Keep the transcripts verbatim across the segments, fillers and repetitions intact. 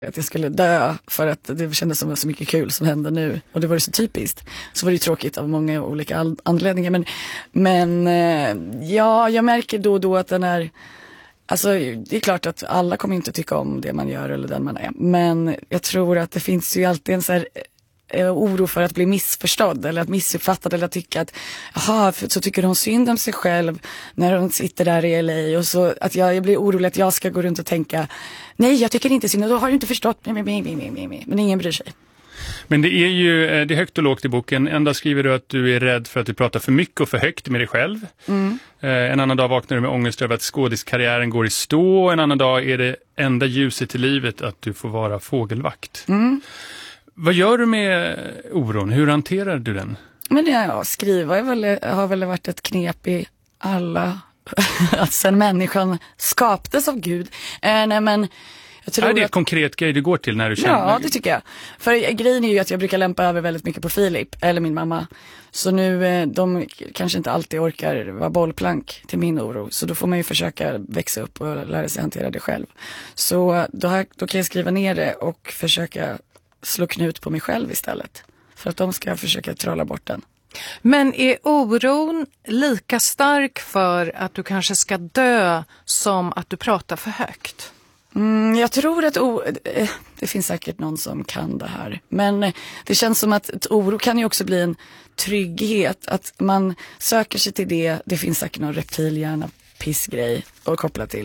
att jag skulle dö för att det kändes som så mycket kul som hände nu. Och det var ju så typiskt. Så var det ju tråkigt av många olika anledningar. Men, men ja, jag märker då och då att den är... Alltså det är klart att alla kommer inte tycka om det man gör eller den man är. Men jag tror att det finns ju alltid en så här eh, oro för att bli missförstådd eller att missuppfattad eller att tycka att jaha, så tycker hon synd om sig själv när hon sitter där i L A och så att jag, jag blir orolig att jag ska gå runt och tänka nej, jag tycker inte synd och då har du inte förstått men ingen bryr sig. Men det är ju det är högt och lågt i boken. En dag skriver du att du är rädd för att du pratar för mycket och för högt med dig själv. Mm. En annan dag vaknar du med ångest över att skådiskarriären går i stå. En annan dag är det enda ljuset i livet att du får vara fågelvakt. Mm. Vad gör du med oron? Hur hanterar du den? Men det ja, skriva är väl, har väl varit ett knep i alla... att sen människan skapades av Gud. Äh, nej men... Jag tror är det ett att... konkret grej du går till när du känner? Ja, det tycker jag. För grejen är ju att jag brukar lämpa över väldigt mycket på Filip, eller min mamma. Så nu, de kanske inte alltid orkar vara bollplank till min oro. Så då får man ju försöka växa upp och lära sig hantera det själv. Så då, har, då kan jag skriva ner det och försöka slå knut på mig själv istället. För att de ska försöka trolla bort den. Men är oron lika stark för att du kanske ska dö som att du pratar för högt? Mm, jag tror att o- det finns säkert någon som kan det här. Men det känns som att ett oro kan ju också bli en trygghet. Att man söker sig till det. Det finns säkert någon reptilhjärna pissgrej att koppla till.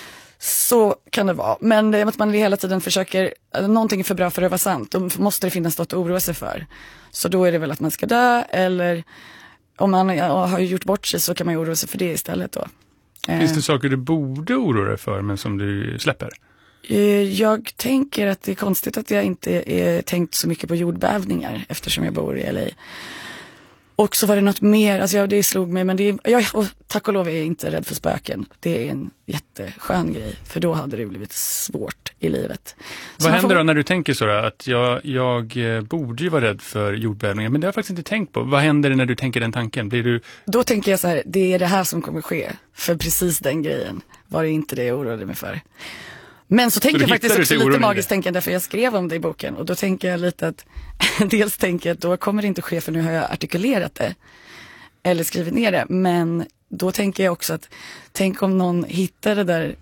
Så kan det vara. Men det är att man hela tiden försöker, någonting är för bra för att vara sant. Då måste det finnas något att oroa sig för. Så då är det väl att man ska dö. Eller om man har gjort bort sig så kan man ju oroa sig för det istället då. Finns det saker du borde oroa dig för men som du släpper? Jag tänker att det är konstigt att jag inte är tänkt så mycket på jordbävningar eftersom jag bor i L A. Och så var det något mer, alltså ja, det slog mig, men det är, jag, och tack och lov är jag inte rädd för spöken. Det är en jätteskön grej, för då hade det blivit svårt i livet. Så vad händer får... då när du tänker så då, att jag, jag borde ju vara rädd för jordbävningar, men det har jag faktiskt inte tänkt på. Vad händer när du tänker den tanken? Blir du... Då tänker jag så här, det är det här som kommer ske, för precis den grejen var det inte det jag oroade mig för. Men så tänker så jag faktiskt också lite magiskt tänkande, för jag skrev om det i boken. Och då tänker jag lite att, dels tänker jag att då kommer det inte ske för nu har jag artikulerat det. Eller skrivit ner det. Men då tänker jag också att, tänk om någon hittar det där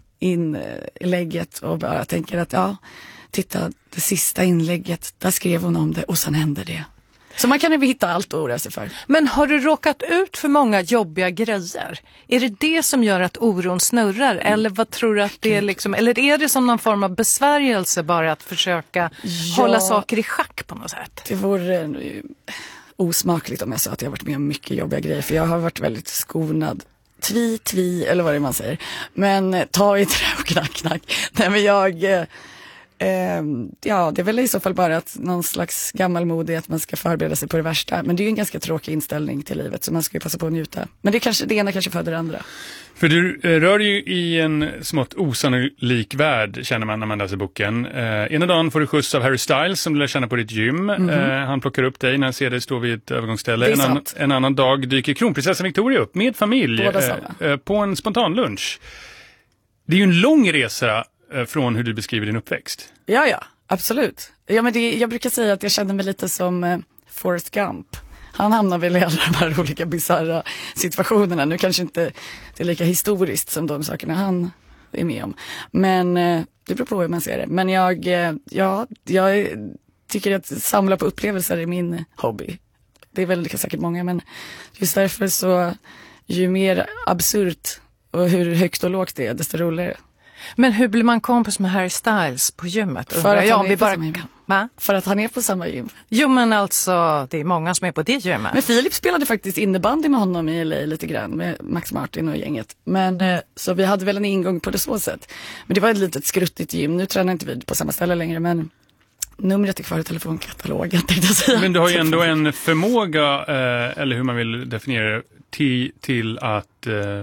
inlägget och bara tänker att ja, titta, det sista inlägget, där skrev hon om det och sen hände det. Så man kan ju hitta allt och oroa sig för. Men har du råkat ut för många jobbiga grejer? Är det det som gör att oron snurrar? Mm. Eller vad tror du att det är liksom? Eller är det som någon form av besvärjelse bara att försöka ja, hålla saker i schack på något sätt? Det vore osmakligt om jag sa att jag har varit med om mycket jobbiga grejer. För jag har varit väldigt skonad. Tvi, tvi, eller vad det är man säger. Men ta i trä och knack, knack. Nej men jag... Uh, ja, det är väl i så fall bara att någon slags gammalmodig att man ska förbereda sig på det värsta. Men det är ju en ganska tråkig inställning till livet, så man ska ju passa på att njuta. Men det, kanske, det ena kanske föder det andra. För du uh, rör ju i en smått osannolik värld, känner man när man läser boken. Uh, ena dagen får du skjuts av Harry Styles som du lär känna på ditt gym. Mm-hmm. Uh, han plockar upp dig när han ser dig stå vid ett övergångsställe. En, an- en annan dag dyker kronprinsessan Victoria upp med familj uh, uh, på en spontan lunch. Det är ju en lång resa från hur du beskriver din uppväxt. Ja, ja, absolut. Ja, men det, jag brukar säga att jag känner mig lite som eh, Forrest Gump. Han hamnar väl i alla de här olika bizarra situationerna. Nu kanske inte det är lika historiskt som de sakerna han är med om. Men eh, det beror på hur man ser det. Men jag, eh, ja, jag tycker att samla på upplevelser är min hobby. Det är väl säkert många, men just därför så ju mer absurt och hur högt och lågt det är, desto roligare. Men hur blir man kompis med Harry Styles på gymmet? För att, ja, vi bara... kan... För att han är på samma gym. Jo, men alltså, det är många som är på det gymmet. Men Filip spelade faktiskt innebandy med honom i L A lite grann, med Max Martin och gänget. Men eh, så vi hade väl en ingång på det så sätt. Men det var ett litet skruttigt gym. Nu tränar inte vi på samma ställe längre, men numret är kvar i telefonkatalogen, tänkte jag säga. Men du har ju ändå en förmåga, eh, eller hur man vill definiera det, till, till att... Eh,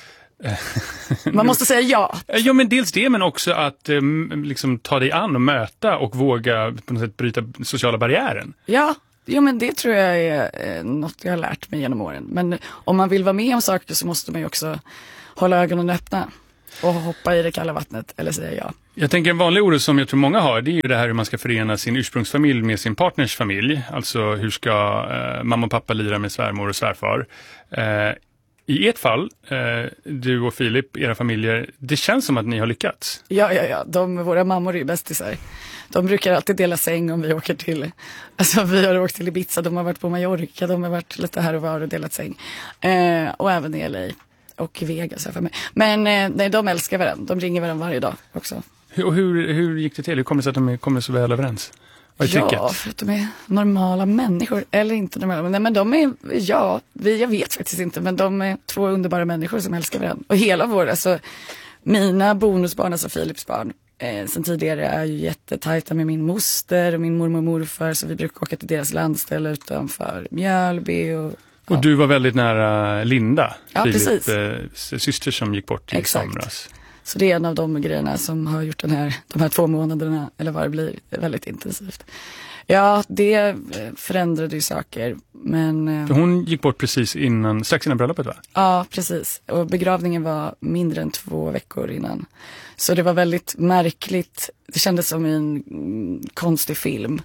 man måste säga ja. Ja, men dels det, men också att um, liksom ta dig an och möta och våga på något sätt bryta sociala barriären. Ja, jo, men det tror jag är eh, något jag har lärt mig genom åren. Men om man vill vara med om saker så måste man ju också hålla ögonen öppna. och hoppa i det kalla vattnet eller säga ja. Jag tänker en vanlig oro som jag tror många har, det är ju det här hur man ska förena sin ursprungsfamilj med sin partners familj. Alltså hur ska eh, mamma och pappa lira med svärmor och svärfar. Eh, I ert fall, eh, du och Filip, era familjer, det känns som att ni har lyckats. Ja, ja, ja. De, våra mammor är ju bästisar. De brukar alltid dela säng om vi åker till, alltså vi har åkt till Ibiza, de har varit på Mallorca, de har varit lite här och var och delat säng. Eh, och även i L A och Vegas här för mig. Men eh, nej, de älskar varandra, de ringer varandra varje dag också. Hur, och hur, hur gick det till? Hur kommer det sig att de kommer så väl överens? Vad är tycket? Ja, för att de är normala människor, eller inte normala, men, nej, men de är, ja, vi, jag vet faktiskt inte, men de är två underbara människor som älskar varandra. Och hela vår, alltså mina bonusbarn, alltså Filips barn, eh, sen tidigare är ju jättetajta med min moster och min mormor och morfar, så vi brukar åka till deras landställe utanför Mjölby. Och, ja. och du var väldigt nära Linda, ja, Filip, eh, syster som gick bort i Exakt. somras. Så det är en av de grejerna som har gjort den här, de här två månaderna, eller vad det blir, väldigt intensivt. Ja, det förändrade ju saker, men... För hon gick bort precis innan, strax innan bröllopet, va? Ja, precis. Och begravningen var mindre än två veckor innan. Så det var väldigt märkligt. Det kändes som en konstig film.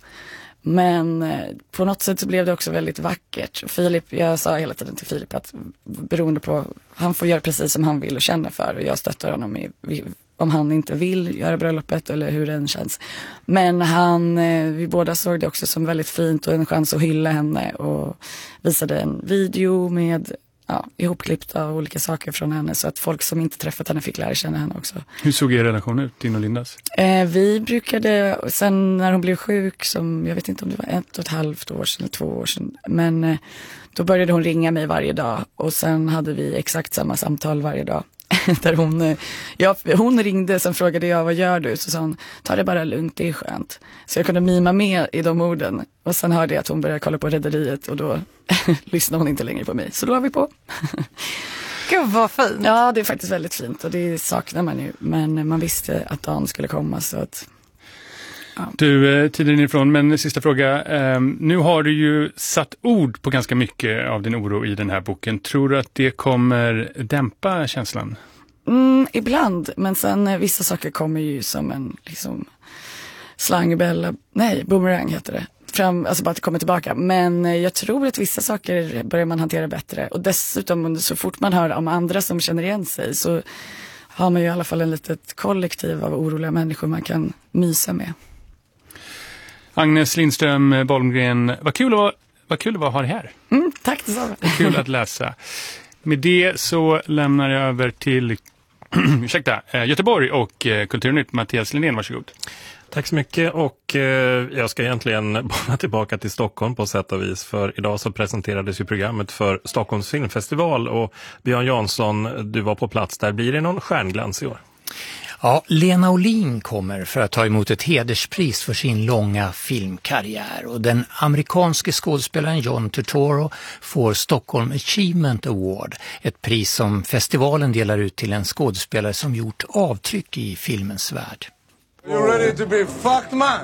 Men på något sätt så blev det också väldigt vackert. Filip, jag sa hela tiden till Filip att beroende på, han får göra precis som han vill och känner för. Och jag stöttar honom i, om han inte vill göra bröllopet eller hur den känns. Men han, vi båda såg det också som väldigt fint och en chans att hylla henne. Och visade en video med ja, ihopklippta av olika saker från henne. Så att folk som inte träffat henne fick lära känna henne också. Hur såg er relation ut, din och Lindas? Eh, vi brukade, sen när hon blev sjuk, som jag vet inte om det var ett och ett halvt år sedan eller två år sedan. Men eh, då började hon ringa mig varje dag. Och sen hade vi exakt samma samtal varje dag. Där hon, ja, hon ringde, sen frågade jag, vad gör du? Så sa hon, ta det bara lugnt, det är skönt. Så jag kunde mima med i de orden. Och sen hörde jag att hon började kolla på Rederiet och då lyssnade hon inte längre på mig. Så då var vi på. Gud vad fint. Ja, det är faktiskt väldigt fint och det saknar man ju. Men man visste att dagen skulle komma så att... Ja. Du, tiden är ifrån, men sista fråga. Nu har du ju satt ord på ganska mycket av din oro i den här boken. Tror du att det kommer dämpa känslan? Mm, ibland, men sen vissa saker kommer ju som en liksom, slangbella, nej, boomerang heter det. Fram, alltså bara att det kommer tillbaka. Men jag tror att vissa saker börjar man hantera bättre. Och dessutom, så fort man hör om andra som känner igen sig så har man ju i alla fall en litet kollektiv av oroliga människor man kan mysa med. Agnes Lindström Bolmgren, vad kul att, vad kul att ha dig här. Mm, tack detsamma. Kul att läsa. Med det så lämnar jag över till ursäkta, Göteborg och Kulturnytt. Mattias Lindén, varsågod. Tack så mycket och eh, jag ska egentligen bolla tillbaka till Stockholm på sätt och vis. För idag så presenterades ju programmet för Stockholms filmfestival och Björn Jansson, du var på plats där. Blir det någon stjärnglans i år? Ja, Lena Olin kommer för att ta emot ett hederspris för sin långa filmkarriär och den amerikanske skådespelaren John Turturro får Stockholm Achievement Award, ett pris som festivalen delar ut till en skådespelare som gjort avtryck i filmens värld. You ready to be fucked, man?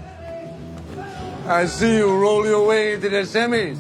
I see you roll your way into the semis.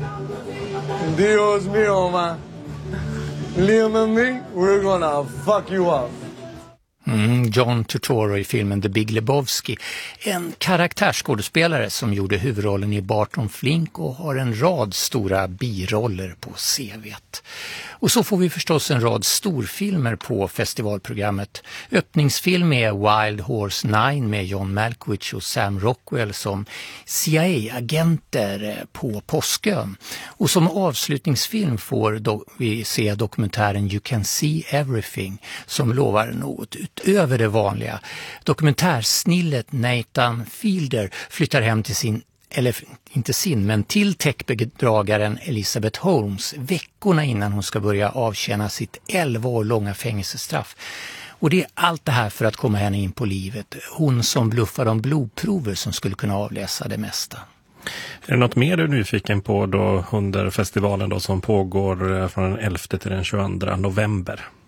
Dios mío, man. Liam and me, we're gonna fuck you up. Mm, John Turturro i filmen The Big Lebowski, en karaktärsskådespelare som gjorde huvudrollen i Barton Fink och har en rad stora biroller på C V:t. Och så får vi förstås en rad storfilmer på festivalprogrammet. Öppningsfilm är Wild Horse nio med John Malkovich och Sam Rockwell som C I A-agenter på Påskön. Och som avslutningsfilm får do- vi se dokumentären You Can See Everything som lovar något utöver det vanliga. Dokumentärsnillet Nathan Fielder flyttar hem till sin, eller inte sin, men till techbedragaren Elizabeth Holmes veckorna innan hon ska börja avtjäna sitt elva år långa fängelsestraff. Och det är allt det här för att komma henne in på livet. Hon som bluffar om blodprover som skulle kunna avläsa det mesta. Är det något mer du är nyfiken på då under festivalen då som pågår från den elfte till den tjugoandra november?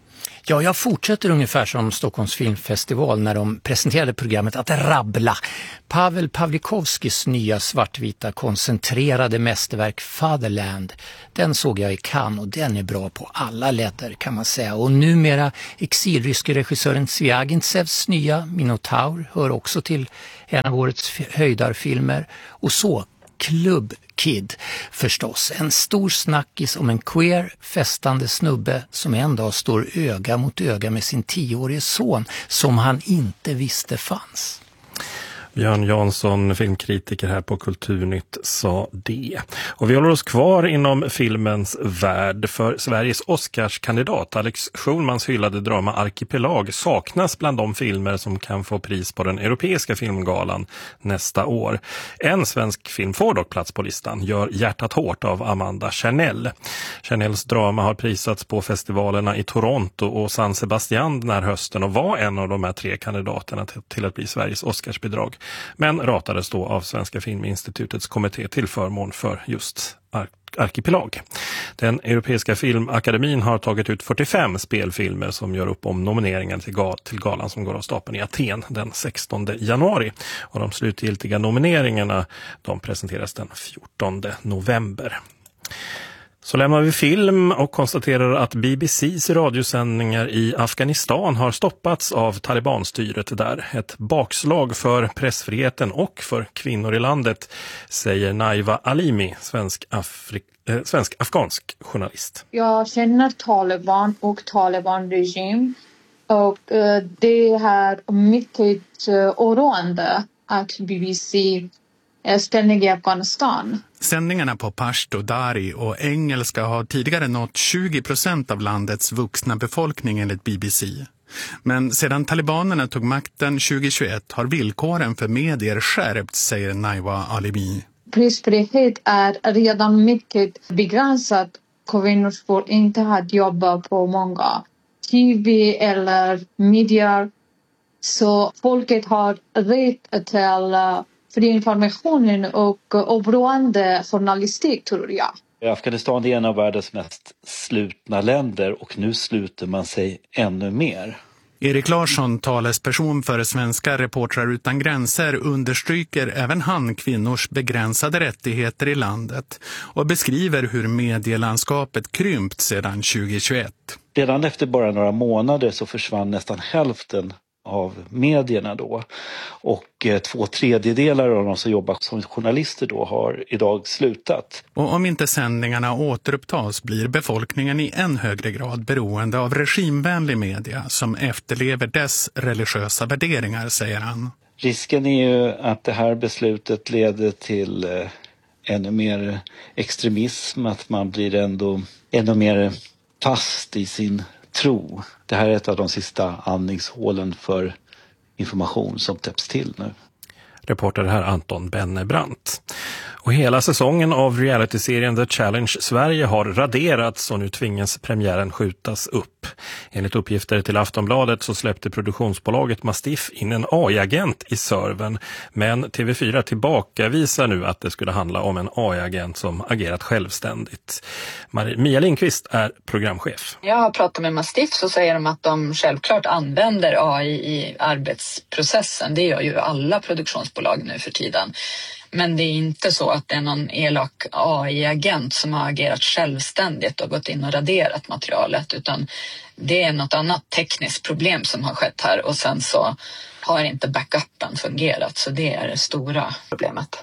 Ja, jag fortsätter ungefär som Stockholms filmfestival när de presenterade programmet Att rabbla. Pavel Pawlikowskis nya svartvita koncentrerade mästerverk Fatherland. Den såg jag i Cannes och den är bra på alla ledder kan man säga. Och numera exilryske regissören Zviagintsevs nya Minotaur hör också till en av årets höjdarfilmer. Och så Club Kid förstås. En stor snackis om en queer, festande snubbe som en dag står öga mot öga med sin tioårige son som han inte visste fanns. Björn Jansson, filmkritiker här på Kulturnytt, sa det. Och vi håller oss kvar inom filmens värld, för Sveriges Oscarskandidat Alex Schulmans hyllade drama Arkipelag saknas bland de filmer som kan få pris på den europeiska filmgalan nästa år. En svensk film får dock plats på listan, Gör hjärtat hårt av Amanda Chanel. Chanels drama har prisats på festivalerna i Toronto och San Sebastian den här hösten och var en av de här tre kandidaterna till att bli Sveriges Oscarsbidrag. Men ratades då av Svenska Filminstitutets kommitté till förmån för just Ar- Arkipelag. Den Europeiska filmakademin har tagit ut fyrtiofem spelfilmer som gör upp om nomineringen till, gal- till galan som går av stapeln i Aten den sextonde januari. Och de slutgiltiga nomineringarna de presenteras den fjortonde november. Så lämnar vi film och konstaterar att B B C:s radiosändningar i Afghanistan har stoppats av talibanstyret där. Ett bakslag för pressfriheten och för kvinnor i landet, säger Naiva Alimi, svensk, Afri- eh, svensk afghansk journalist. Jag känner Taliban och Taliban-regim och eh, det är mycket eh, oroande att B B C är ständigt i Afghanistan. Sändningarna på pashto, dari och engelska har tidigare nått tjugo procent av landets vuxna befolkning enligt B B C. Men sedan talibanerna tog makten tjugohundratjugoett har villkoren för medier skärpts, säger Naiwa Alimi. Pressfrihet är redan mycket begränsat. Kvinnor får inte ha jobb på många T V eller medier. Så folket har rätt till för informationen och oberoende journalistik, tror jag. Afghanistan är en av världens mest slutna länder och nu sluter man sig ännu mer. Erik Larsson, talesperson för Svenska Reportrar utan gränser, understryker även han kvinnors begränsade rättigheter i landet och beskriver hur medielandskapet krympt sedan tjugohundratjugoett. Redan efter bara några månader så försvann nästan hälften av medierna då, och eh, två tredjedelar av de som jobbar som journalister då har idag slutat. Och om inte sändningarna återupptas blir befolkningen i än högre grad beroende av regimvänlig media som efterlever dess religiösa värderingar, säger han. Risken är ju att det här beslutet leder till eh, ännu mer extremism, att man blir ändå ännu mer fast i sin tro. Det här är ett av de sista andningshålen för information som täpps till nu. Reporter här Anton Bennebrandt. Och hela säsongen av realityserien The Challenge Sverige har raderats och nu tvingas premiären skjutas upp. Enligt uppgifter till Aftonbladet så släppte produktionsbolaget Mastiff in en A I-agent i servern. Men T V fyra tillbakavisar nu att det skulle handla om en A I-agent som agerat självständigt. Marie, Mia Lindqvist är programchef. Jag har pratat med Mastiff så säger de att de självklart använder A I i arbetsprocessen. Det gör ju alla produktionsbolag nu för tiden. Men det är inte så att det är någon elak A I-agent som har agerat självständigt och gått in och raderat materialet, utan det är något annat tekniskt problem som har skett här och sen så har inte backupen fungerat, så det är det stora problemet.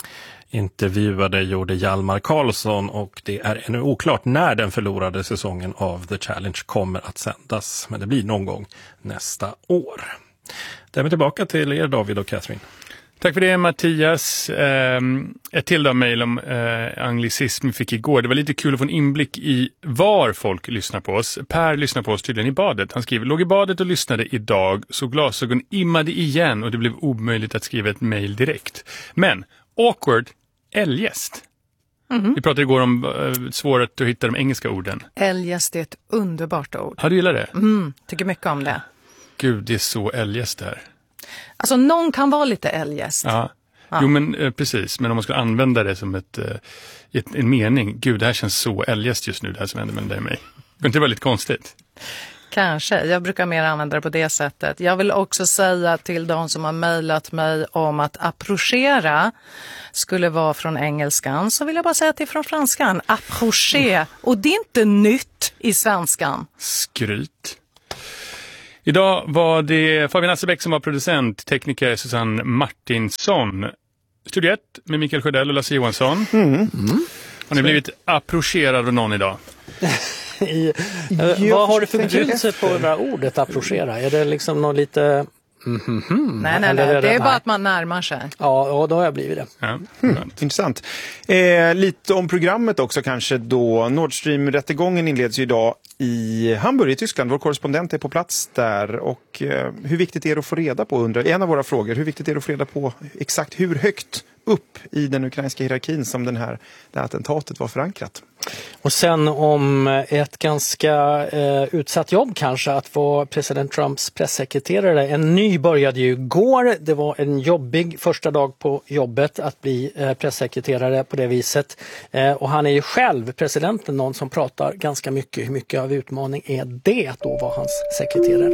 Intervjuade gjorde Hjalmar Karlsson och det är ännu oklart när den förlorade säsongen av The Challenge kommer att sändas, men det blir någon gång nästa år. Därmed tillbaka till er David och Catherine. Tack för det Mattias. Eh, ett till då mejl om eh, anglicism vi fick igår. Det var lite kul att få en inblick i var folk lyssnar på oss. Per lyssnar på oss tydligen i badet. Han skriver, låg i badet och lyssnade idag så glasögon immade igen och det blev omöjligt att skriva ett mejl direkt. Men awkward eljest. Mm-hmm. Vi pratade igår om uh, svårt att hitta de engelska orden. Eljest är ett underbart ord. Har du gillat det? Mm, tycker mycket om det. Gud, det är så eljest där. Alltså någon kan vara lite eljest. Ja. Ja. Jo men eh, precis, men om man ska använda det som ett, eh, ett, en mening. Gud, det här känns så eljest just nu, det här som händer med dig och mig. Det kan inte vara lite konstigt. Kanske, jag brukar mer använda det på det sättet. Jag vill också säga till de som har mejlat mig om att approchera skulle vara från engelskan, så vill jag bara säga att det är från franskan. Approcher, och det är inte nytt i svenskan. Skryt. Idag var det Fabian Asserbäck som var producent, tekniker Susanne Martinsson. Studio ett med Mikael Sjödell och Lasse Johansson. Mm. Mm. Har ni blivit approcherad av någon idag? I, eh, vad har du för betydelse på det där ordet approchera? Är det liksom något lite... Mm-hmm. Nej, nej, nej. Det, det är bara att man närmar sig. Ja, ja då har jag blivit det. Ja, mm. Intressant. Eh, lite om programmet också kanske då. Nord Stream-rättegången inleds ju idag i Hamburg i Tyskland. Vår korrespondent är på plats där. Och eh, hur viktigt är det att få reda på, undrar en av våra frågor, hur viktigt är det att få reda på exakt hur högt upp i den ukrainska hierarkin som den här, det här attentatet var förankrat? Och sen om ett ganska eh, utsatt jobb kanske, att vara president Trumps pressekreterare. En ny började ju igår. Det var en jobbig första dag på jobbet att bli eh, pressekreterare på det viset. Eh, och han är ju själv presidenten, någon som pratar ganska mycket. Hur mycket av utmaning är det att då vara hans sekreterare?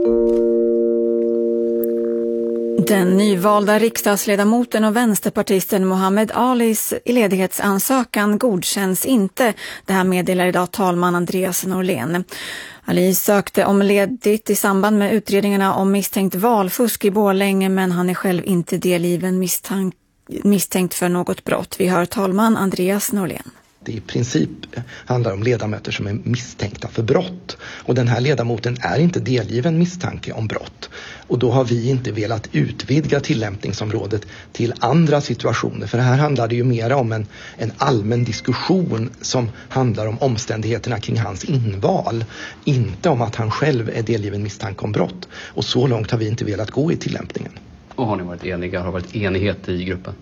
Den nyvalda riksdagsledamoten och vänsterpartisten Mohammed Alis ledighetsansökan godkänns inte. Det här meddelar idag talman Andreas Norlén. Ali sökte om ledigt i samband med utredningarna om misstänkt valfusk i Borlänge, men han är själv inte delgiven misstank, misstänkt för något brott. Vi hör talman Andreas Norlén. Det i princip handlar om ledamöter som är misstänkta för brott. Och den här ledamoten är inte delgiven misstanke om brott. Och då har vi inte velat utvidga tillämpningsområdet till andra situationer. För här handlar det ju mer om en, en allmän diskussion som handlar om omständigheterna kring hans inval. Inte om att han själv är delgiven misstanke om brott. Och så långt har vi inte velat gå i tillämpningen. Och har ni varit eniga? Har det varit enighet i gruppen?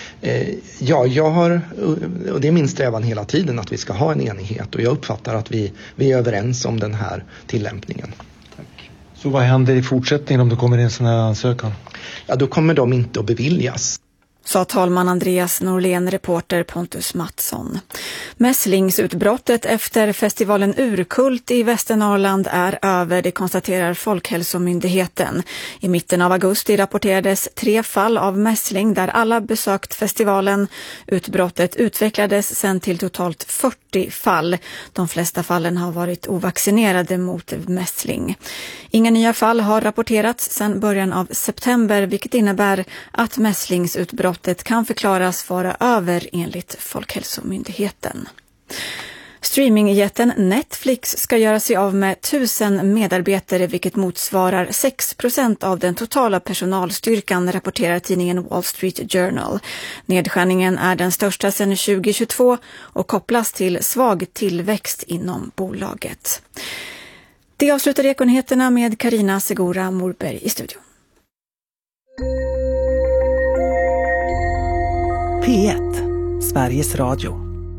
Ja, jag har, och det är min strävan hela tiden att vi ska ha en enighet, och jag uppfattar att vi, vi är överens om den här tillämpningen. Tack. Så vad händer i fortsättningen om det kommer in en sån här ansökan? Ja, då kommer de inte att beviljas. Sa talman Andreas Norlén, reporter Pontus Mattsson. Mässlingsutbrottet efter festivalen Urkult i Västernorrland är över, det konstaterar Folkhälsomyndigheten. I mitten av augusti rapporterades tre fall av mässling där alla besökt festivalen. Utbrottet utvecklades sedan till totalt fyrtio fall. De flesta fallen har varit ovaccinerade mot mässling. Inga nya fall har rapporterats sedan början av september, vilket innebär att mässlingsutbrottet kan förklaras vara över enligt Folkhälsomyndigheten. Streamingjätten Netflix ska göra sig av med tusen medarbetare, vilket motsvarar sex procent av den totala personalstyrkan, rapporterar tidningen Wall Street Journal. Nedskärningen är den största sedan tjugo tjugotvå och kopplas till svag tillväxt inom bolaget. Det avslutar Ekonyheterna med Carina Segura Morberg i studion. P ett, Sveriges Radio.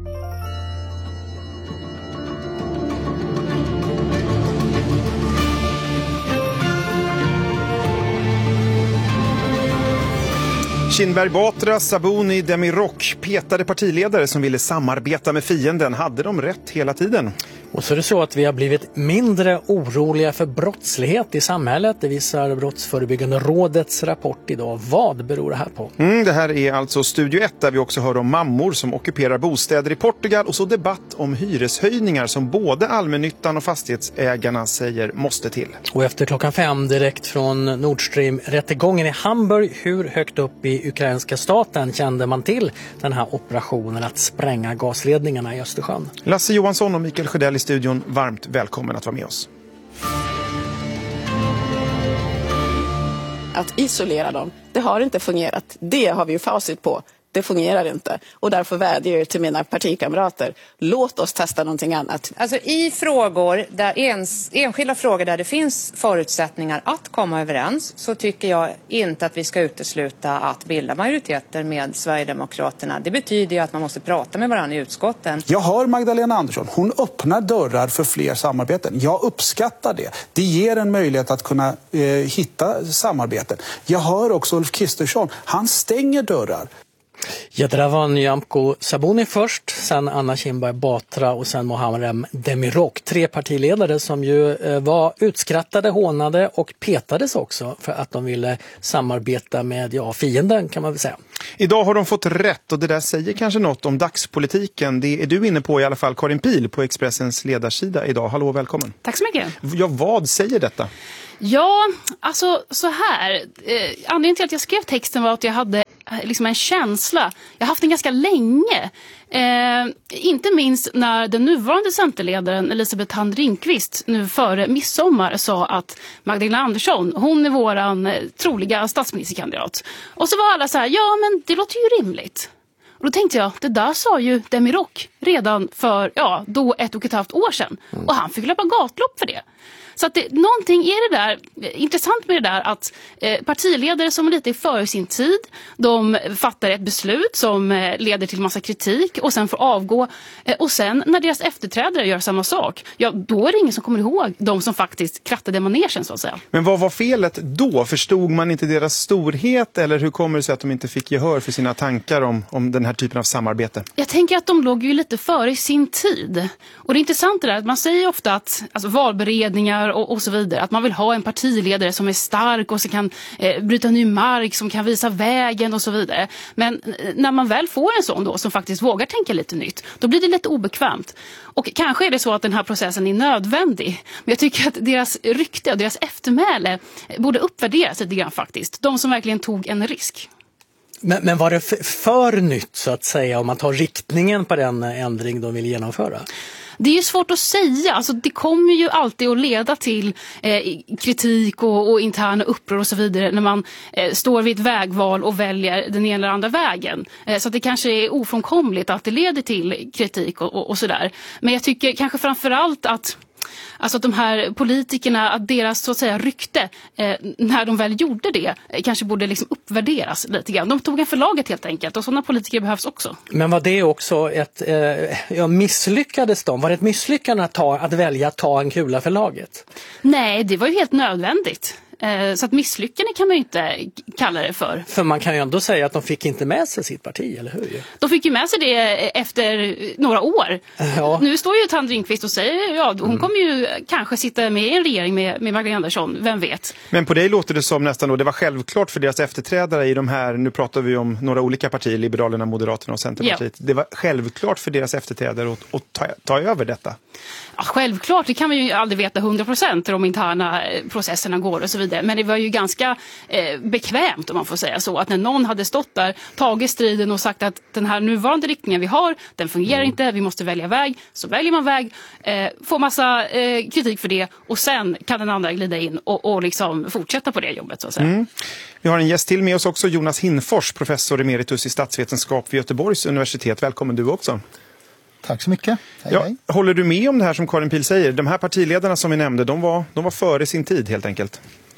Kinberg Batra, Sabuni, Demirok, petade partiledare som ville samarbeta med fienden. Hade de rätt hela tiden? Och så är det så att vi har blivit mindre oroliga för brottslighet i samhället. Det visar Brottsförebyggande rådets rapport idag. Vad beror det här på? Mm, det här är alltså Studio ett, där vi också hör om mammor som ockuperar bostäder i Portugal, och så debatt om hyreshöjningar som både allmännyttan och fastighetsägarna säger måste till. Och efter klockan fem direkt från Nord Stream-rättegången i Hamburg, hur högt upp i ukrainska staten kände man till den här operationen att spränga gasledningarna i Östersjön? Lasse Johansson och Mikael Sjödell i studion, varmt välkommen att vara med oss. Att isolera dem, det har inte fungerat. Det har vi ju facit på. Det fungerar inte. Och därför vädjar jag till mina partikamrater. Låt oss testa någonting annat. Alltså i frågor där ens, enskilda frågor där det finns förutsättningar att komma överens, så tycker jag inte att vi ska utesluta att bilda majoriteter med Sverigedemokraterna. Det betyder ju att man måste prata med varandra i utskotten. Jag hör Magdalena Andersson. Hon öppnar dörrar för fler samarbeten. Jag uppskattar det. Det ger en möjlighet att kunna eh, hitta samarbeten. Jag hör också Ulf Kristersson. Han stänger dörrar. Ja, det där var Nyamko Sabuni först, sen Anna Kinberg Batra och sen Muharrem Demirok. Tre partiledare som ju var utskrattade, hånade och petades också för att de ville samarbeta med ja, fienden kan man väl säga. Idag har de fått rätt och det där säger kanske något om dagspolitiken. Det är du inne på i alla fall, Karin Pihl på Expressens ledarsida idag. Hallå, välkommen. Tack så mycket. Ja, vad säger detta? Ja, alltså så här. Eh, anledningen till att jag skrev texten var att jag hade liksom en känsla. Jag har haft den ganska länge. Eh, inte minst när den nuvarande centerledaren Elisabeth Thand Ringqvist nu före midsommar sa att Magdalena Andersson, hon är våran eh, troliga statsministerkandidat. Och så var alla så här, ja men det låter ju rimligt. Och då tänkte jag, det där sa ju Demirok redan för ja, då ett och ett halvt år sedan. Mm. Och han fick löpa gatlopp för det. Så att det, någonting är det där, intressant med det där att eh, partiledare som är lite före sin tid, de fattar ett beslut som eh, leder till massa kritik och sen får avgå. Eh, och sen när deras efterträdare gör samma sak, ja då är det ingen som kommer ihåg de som faktiskt krattade manegen så att säga. Men vad var felet då? Förstod man inte deras storhet eller hur kommer det sig att de inte fick gehör för sina tankar om, om den här typen av samarbete? Jag tänker att de låg ju lite före sin tid. Och det är intressant det där att man säger ofta att alltså, valberedningar Och, och så vidare. Att man vill ha en partiledare som är stark och som kan eh, bryta ny mark, som kan visa vägen och så vidare. Men eh, när man väl får en sån då som faktiskt vågar tänka lite nytt, då blir det lite obekvämt. Och kanske är det så att den här processen är nödvändig. Men jag tycker att deras rykte och deras eftermäle borde uppvärderas lite grann faktiskt. De som verkligen tog en risk. Men, men var det för, för nytt så att säga om man tar riktningen på den ändring de vill genomföra? Det är ju svårt att säga. Alltså, det kommer ju alltid att leda till eh, kritik och, och interna uppror och så vidare när man eh, står vid ett vägval och väljer den ena eller andra vägen. Eh, så att det kanske är ofrånkomligt att det leder till kritik och, och, och sådär. Men jag tycker kanske framförallt att Alltså att de här politikerna, att deras så att säga rykte eh, när de väl gjorde det eh, kanske borde liksom uppvärderas lite grann. De tog en förlaget helt enkelt och sådana politiker behövs också. Men var det också ett, eh, ja, misslyckades de? Var det ett misslyckande att, ta, att välja att ta en kula för laget? Nej, det var ju helt nödvändigt. Så att misslyckande kan man ju inte kalla det för. För man kan ju ändå säga att de fick inte med sig sitt parti, eller hur? De fick ju med sig det efter några år. Ja. Nu står ju Thand Ringqvist och säger ja, hon mm. kommer ju kanske sitta med i en regering med, med Magdalena Andersson, vem vet. Men på dig låter det som nästan då, det var självklart för deras efterträdare i de här, nu pratar vi om några olika partier, Liberalerna, Moderaterna och Centerpartiet. Ja. Det var självklart för deras efterträdare att, att ta, ta över detta. Ja, självklart, det kan man ju aldrig veta hundra procent hur de interna processerna går och så vidare. Men det var ju ganska eh, bekvämt om man får säga så. Att när någon hade stått där, tagit striden och sagt att den här nuvarande riktningen vi har, den fungerar mm. inte, vi måste välja väg. Så väljer man väg, eh, får massa eh, kritik för det och sen kan den andra glida in och, och liksom fortsätta på det jobbet så att säga. Mm. Vi har en gäst till med oss också, Jonas Hinfors, professor emeritus i statsvetenskap vid Göteborgs universitet. Välkommen du också. Tack så mycket. Hej, ja, hej. Håller du med om det här som Karin Pihl säger? De här partiledarna som vi nämnde, de var, de var före sin tid helt enkelt.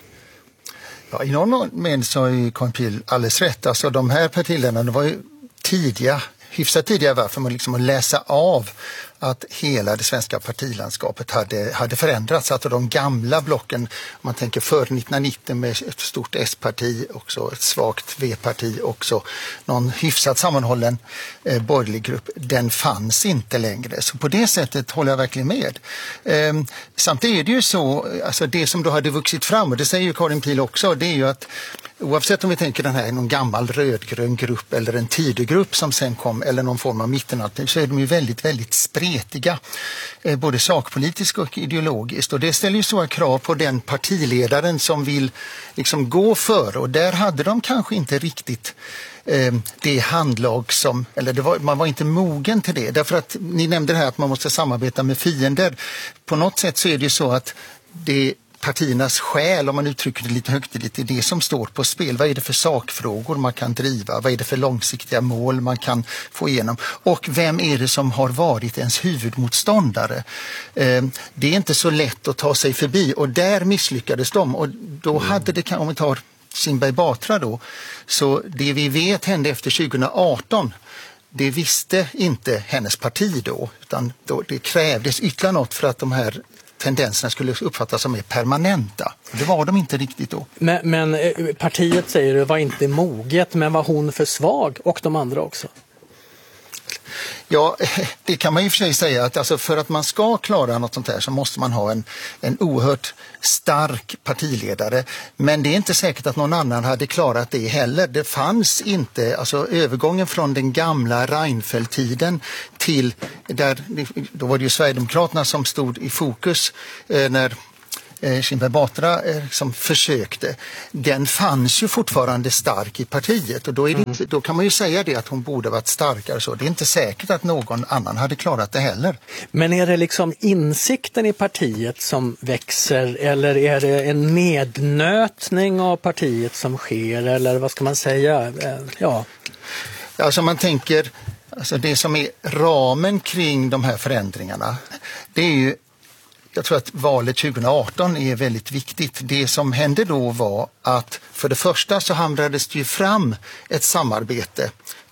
Ja, i någon mening så har ju Karin Pihl alldeles rätt. Alltså de här partiledarna de var ju tidiga, hyfsat tidiga varför man liksom att läsa av att hela det svenska partilandskapet hade, hade förändrats. Att de gamla blocken, om man tänker före nittonhundranittio med ett stort S-parti, också ett svagt V-parti, också någon hyfsat sammanhållen eh, borgerlig grupp, den fanns inte längre. Så på det sättet håller jag verkligen med. Eh, samtidigt är det ju så, alltså det som då hade vuxit fram, och det säger ju Karin Pihl också, det är ju att oavsett om vi tänker den här någon gammal rödgrön grupp eller en tidegrupp som sen kom, eller någon form av mittenalternativ, så är de ju väldigt, väldigt spretiga. Eh, både sakpolitiskt och ideologiskt. Och det ställer ju stora krav på den partiledaren som vill liksom gå före. Och där hade de kanske inte riktigt eh, det handlag som, eller det var, man var inte mogen till det. Därför att ni nämnde det här att man måste samarbeta med fiender. På något sätt så är det ju så att det partiernas själ, om man uttrycker det lite högtidligt, det är det som står på spel. Vad är det för sakfrågor man kan driva? Vad är det för långsiktiga mål man kan få igenom? Och vem är det som har varit ens huvudmotståndare? Eh, det är inte så lätt att ta sig förbi och där misslyckades de. Och då hade det, om vi tar Kinberg Batra då, så det vi vet hände efter tjugoarton, det visste inte hennes parti då, utan då det krävdes ytterligare något för att de här tendenserna skulle uppfattas som mer permanenta. Det var de inte riktigt då. Men, men partiet säger det var inte moget, men var hon för svag och de andra också? Ja, det kan man ju för sig säga att alltså för att man ska klara något sånt här så måste man ha en, en oerhört stark partiledare. Men det är inte säkert att någon annan hade klarat det heller. Det fanns inte, alltså övergången från den gamla Reinfeldt-tiden till, där, då var det ju Sverigedemokraterna som stod i fokus eh, när Shinbei Batra som försökte, den fanns ju fortfarande stark i partiet och då, är det inte, då kan man ju säga det att hon borde varit starkare så. Det är inte säkert att någon annan hade klarat det heller. Men är det liksom insikten i partiet som växer eller är det en nednötning av partiet som sker eller vad ska man säga? Ja. Alltså man tänker, alltså det som är ramen kring de här förändringarna, det är ju, jag tror att valet tjugo arton är väldigt viktigt. Det som hände då var att för det första så hamrades det ju fram ett samarbete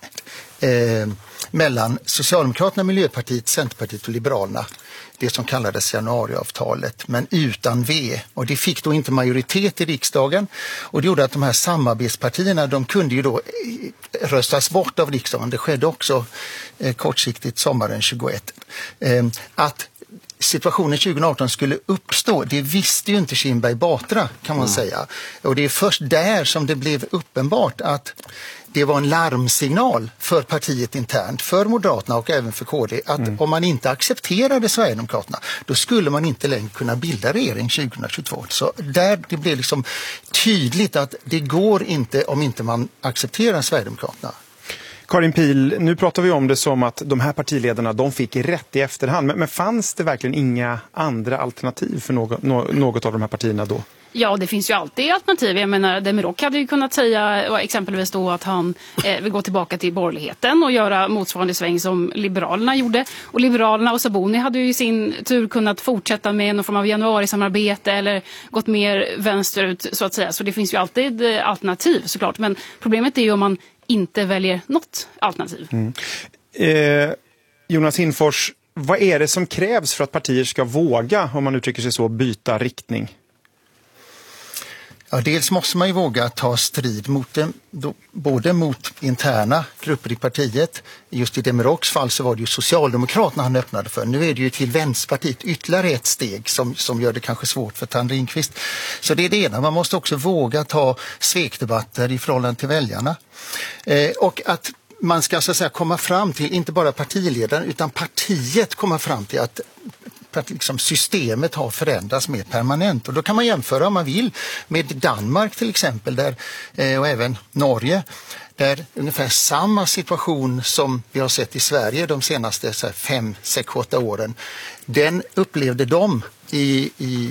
eh, mellan Socialdemokraterna, Miljöpartiet, Centerpartiet och Liberalerna. Det som kallades januariavtalet, men utan V. Och det fick då inte majoritet i riksdagen. Och det gjorde att de här samarbetspartierna, de kunde ju då röstas bort av riksdagen. Det skedde också eh, kortsiktigt sommaren tjugoett. Eh, att situationen tjugo arton skulle uppstå, det visste ju inte Shinbei Batra kan man mm. säga. Och det är först där som det blev uppenbart att det var en larmsignal för partiet internt, för Moderaterna och även för K D, att mm. om man inte accepterade Sverigedemokraterna, då skulle man inte längre kunna bilda regering tjugo tjugotvå. Så där det blev liksom tydligt att det går inte om inte man accepterar Sverigedemokraterna. Karin Pihl, nu pratar vi om det som att de här partiledarna de fick rätt i efterhand. Men, men fanns det verkligen inga andra alternativ för något, något av de här partierna då? Ja, det finns ju alltid alternativ. Jag menar, Demirok hade ju kunnat säga exempelvis då att han eh, vill gå tillbaka till borgerligheten och göra motsvarande sväng som Liberalerna gjorde. Och Liberalerna och Sabuni hade ju i sin tur kunnat fortsätta med någon form av januarisamarbete eller gått mer vänsterut så att säga. Så det finns ju alltid alternativ såklart. Men problemet är ju om man inte väljer något alternativ. Mm. Eh, Jonas Hinfors, vad är det som krävs för att partier ska våga, om man uttrycker sig så, byta riktning? Ja, dels måste man ju våga ta strid mot dem, då, både mot interna grupper i partiet. Just i Demiroks fall så var det ju Socialdemokraterna han öppnade för. Nu är det ju till Vänsterpartiet ytterligare ett steg som, som gör det kanske svårt för Tanne Ringqvist. Så det är det ena. Man måste också våga ta svekdebatter i förhållande till väljarna. Eh, och att man ska så att säga komma fram till, inte bara partiledaren utan partiet komma fram till att att liksom systemet har förändrats mer permanent. Och då kan man jämföra om man vill med Danmark till exempel där, eh, och även Norge där ungefär samma situation som vi har sett i Sverige de senaste så här, fem, sex, åtta åren. Den upplevde de i, i,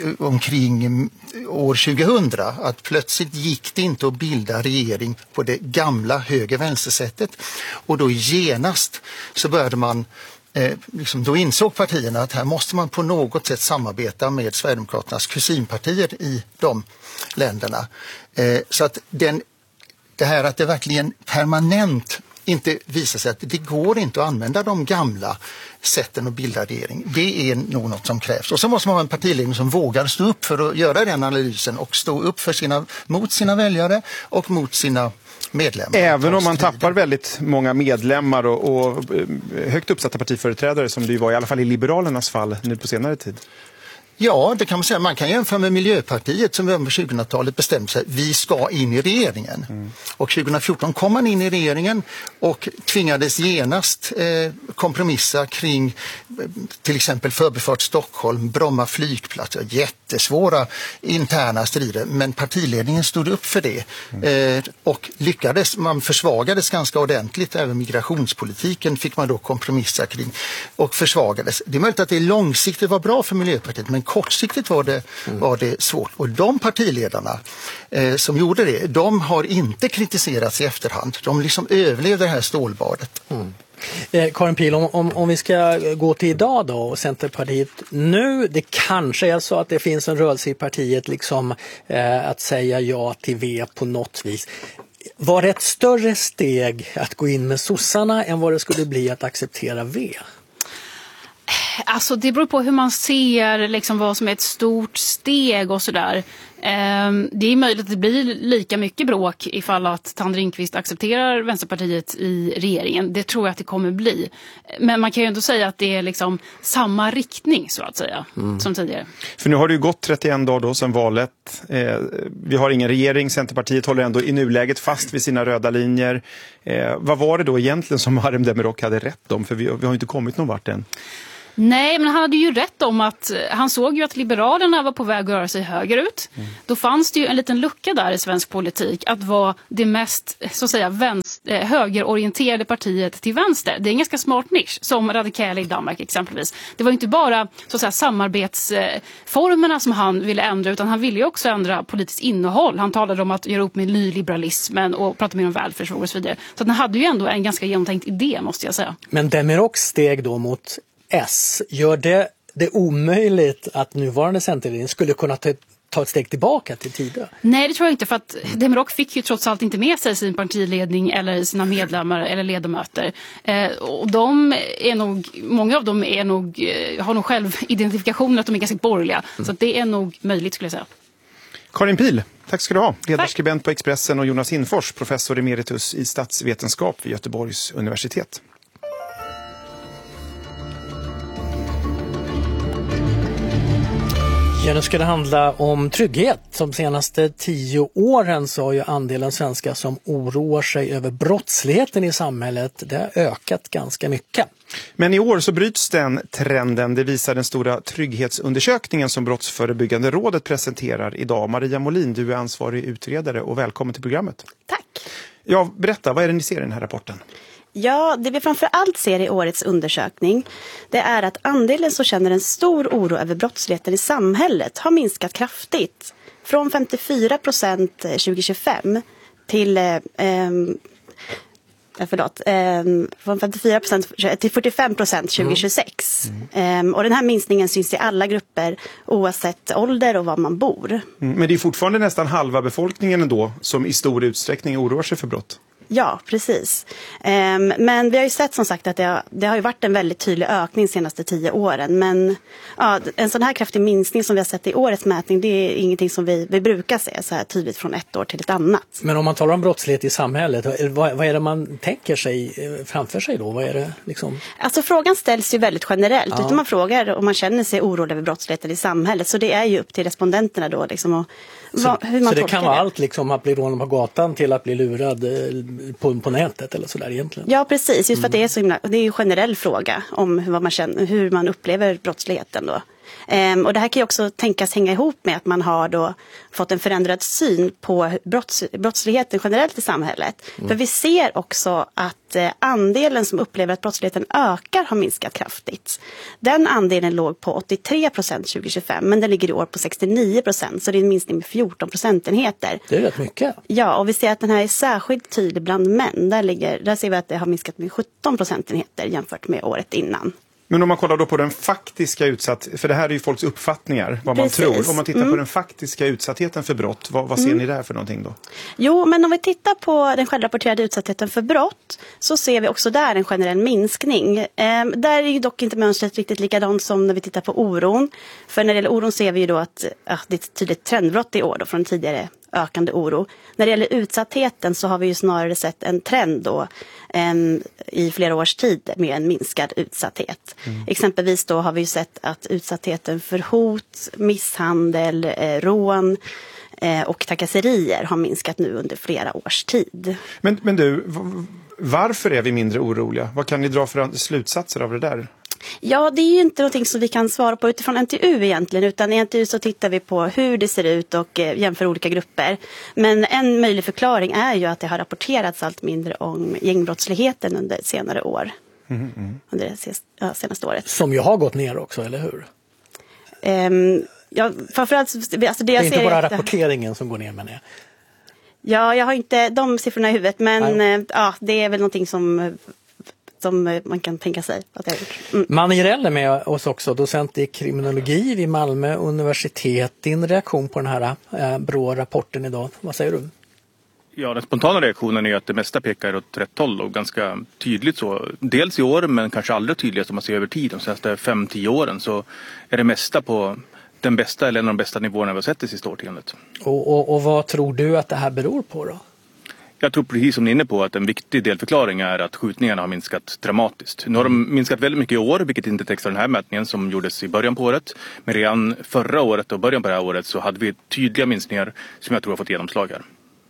omkring år tjugohundra att plötsligt gick det inte att bilda regering på det gamla höger-vänster-sättet. Och då genast så började man Eh, liksom då insåg partierna att här måste man på något sätt samarbeta med Sverigedemokraternas kusinpartier i de länderna. Eh, så att den, det här att det verkligen permanent inte visar sig att det går inte att använda de gamla sätten att bilda regering. Det är nog något som krävs. Och så måste man ha en partiledning som vågar stå upp för att göra den analysen och stå upp för sina, mot sina väljare och mot sina medlemmar. Även om man tappar väldigt många medlemmar och, och högt uppsatta partiföreträdare som det ju var i alla fall i Liberalernas fall nu på senare tid. Ja, det kan man säga. Man kan jämföra med Miljöpartiet som under tjugohundratalet bestämde sig vi ska in i regeringen. Mm. Och tjugo fjorton kom man in i regeringen och tvingades genast eh, kompromissa kring eh, till exempel Förbifart Stockholm, Bromma flygplats, jättesvåra interna strider. Men partiledningen stod upp för det mm. eh, och lyckades. Man försvagades ganska ordentligt. Även migrationspolitiken fick man då kompromissa kring och försvagades. Det är möjligt att det långsiktigt var bra för Miljöpartiet men kortsiktigt var det, mm. var det svårt. Och de partiledarna eh, som gjorde det, de har inte kritiserats i efterhand. De liksom överlevde det här stålbadet. Mm. Eh, Karin Pihl, om, om, om vi ska gå till idag då och Centerpartiet nu, det kanske är så att det finns en rörelse i partiet liksom eh, att säga ja till V på något vis. Var det ett större steg att gå in med sossarna än vad det skulle bli att acceptera V? Alltså det beror på hur man ser liksom vad som är ett stort steg och sådär. Det är möjligt att det blir lika mycket bråk ifall att Tand Ringqvist accepterar Vänsterpartiet i regeringen. Det tror jag att det kommer bli. Men man kan ju ändå säga att det är liksom samma riktning så att säga mm. som tidigare. För nu har det ju gått trettioen dagar då sedan valet. Eh, vi har ingen regering. Centerpartiet håller ändå i nuläget fast vid sina röda linjer. Eh, vad var det då egentligen som Muharrem Demirok hade rätt om? För vi, vi har ju inte kommit någon vart än. Nej, men han hade ju rätt om att han såg ju att Liberalerna var på väg att röra sig högerut. Mm. Då fanns det ju en liten lucka där i svensk politik att vara det mest så att säga vänster, högerorienterade partiet till vänster. Det är en ganska smart nisch som Radikale i Danmark exempelvis. Det var inte bara så att säga samarbetsformerna som han ville ändra utan han ville ju också ändra politiskt innehåll. Han talade om att göra upp med nyliberalismen och prata mer om välfärdsfrågor och så vidare. Så att han hade ju ändå en ganska genomtänkt idé måste jag säga. Men Demirok steg då mot S. Gör det det omöjligt att nuvarande Centerregering skulle kunna ta, ta ett steg tillbaka till tidigare? Nej, det tror jag inte för att Demirok fick ju trots allt inte med sig sin partiledning eller sina medlemmar eller ledamöter. Eh, och de är nog, många av dem är nog, har nog själv identifikation att de är ganska borgerliga. Mm. Så att det är nog möjligt skulle jag säga. Karin Pihl, tack ska du ha. Ledarskribent på Expressen och Jonas Hinfors, professor emeritus i statsvetenskap vid Göteborgs universitet. Ja, nu ska det handla om trygghet. De senaste tio åren så har ju andelen svenskar som oroar sig över brottsligheten i samhället, det har ökat ganska mycket. Men i år så bryts den trenden, det visar den stora trygghetsundersökningen som Brottsförebyggande rådet presenterar idag. Maria Molin, du är ansvarig utredare och välkommen till programmet. Tack. Ja, berätta, vad är det ni ser i den här rapporten? Ja, det vi framför allt ser i årets undersökning det är att andelen som känner en stor oro över brottsligheten i samhället har minskat kraftigt. Från femtiofyra procent tjugohundratjugofem till, eh, förlåt, eh, från femtiofyra procent till fyrtiofem procent tjugohundratjugosex. Mm. Eh, och den här minskningen syns i alla grupper oavsett ålder och var man bor. Mm, men det är fortfarande nästan halva befolkningen ändå som i stor utsträckning oroar sig för brott. Ja, precis. Um, men vi har ju sett som sagt att det har, det har ju varit en väldigt tydlig ökning de senaste tio åren. Men ja, en sån här kraftig minskning som vi har sett i årets mätning, det är ingenting som vi, vi brukar se så här tydligt från ett år till ett annat. Men om man talar om brottslighet i samhället, vad, vad är det man tänker sig framför sig då? Vad är det liksom? Alltså frågan ställs ju väldigt generellt. Ja. Utan man frågar om man känner sig orolig över brottsligheten i samhället. Så det är ju upp till respondenterna då liksom och Så, Va, hur man så det kan vara det. allt liksom att bli rånad på gatan till att bli lurad på, på nätet eller sådär egentligen? Ja, precis. Just för mm. att det är, så himla, det är en generell fråga om hur man, känner, hur man upplever brottsligheten då. Um, och det här kan ju också tänkas hänga ihop med att man har då fått en förändrad syn på brotts, brottsligheten generellt i samhället. Mm. För vi ser också att uh, andelen som upplever att brottsligheten ökar har minskat kraftigt. Den andelen låg på åttiotre procent tjugohundratjugofem men den ligger i år på sextionio procent så det är en minskning med fjorton procentenheter. Det är rätt mycket. Ja, och vi ser att den här är särskilt tydlig bland män. Där, ligger, där ser vi att det har minskat med sjutton procentenheter jämfört med året innan. Men om man kollar då på den faktiska utsatt, för det här är ju folks uppfattningar, vad man Precis. tror. Om man tittar mm. på den faktiska utsattheten för brott, vad, vad ser mm. ni där för någonting då? Jo, men om vi tittar på den självrapporterade utsattheten för brott så ser vi också där en generell minskning. Eh, där är ju dock inte mönstret riktigt likadant som när vi tittar på oron. För när det gäller oron ser vi ju då att ja, det är ett tydligt trendbrott i år då från tidigare ökande oro. När det gäller utsattheten så har vi ju snarare sett en trend då en, i flera års tid med en minskad utsatthet. Mm. Exempelvis då har vi ju sett att utsattheten för hot, misshandel, eh, rån eh, och trakasserier har minskat nu under flera års tid. Men, men du, varför är vi mindre oroliga? Vad kan ni dra för slutsatser av det där? Ja, det är ju inte någonting som vi kan svara på utifrån N T U egentligen, utan i N T U så tittar vi på hur det ser ut och eh, jämför olika grupper. Men en möjlig förklaring är ju att det har rapporterats allt mindre om gängbrottsligheten under senare år. Mm, mm. Under det senaste, ja, senaste året. Som ju har gått ner också, eller hur? Um, ja, framförallt, alltså det, det är jag inte ser bara efter... rapporteringen som går ner, men jag. Ja, jag har inte de siffrorna i huvudet, men eh, ja, det är väl någonting som... som man kan tänka sig att jag gjort. Mm. Manne Jirell är med oss också, docent i kriminologi vid Malmö universitet. Din reaktion på den här eh, B R Å-rapporten idag, vad säger du? Ja, den spontana reaktionen är att det mesta pekar åt rätt håll och ganska tydligt så. Dels i år, men kanske allra tydligast om man ser över tid. De senaste fem till tio åren så är det mesta på den bästa eller en av de bästa nivåerna vi har sett det sista årtiondet. Och, och, och vad tror du att det här beror på då? Jag tror precis som ni är inne på att en viktig delförklaring är att skjutningarna har minskat dramatiskt. Nu har de minskat väldigt mycket i år, vilket inte täcks av den här mätningen som gjordes i början på året. Men redan förra året och början på det här året så hade vi tydliga minskningar som jag tror har fått genomslag här.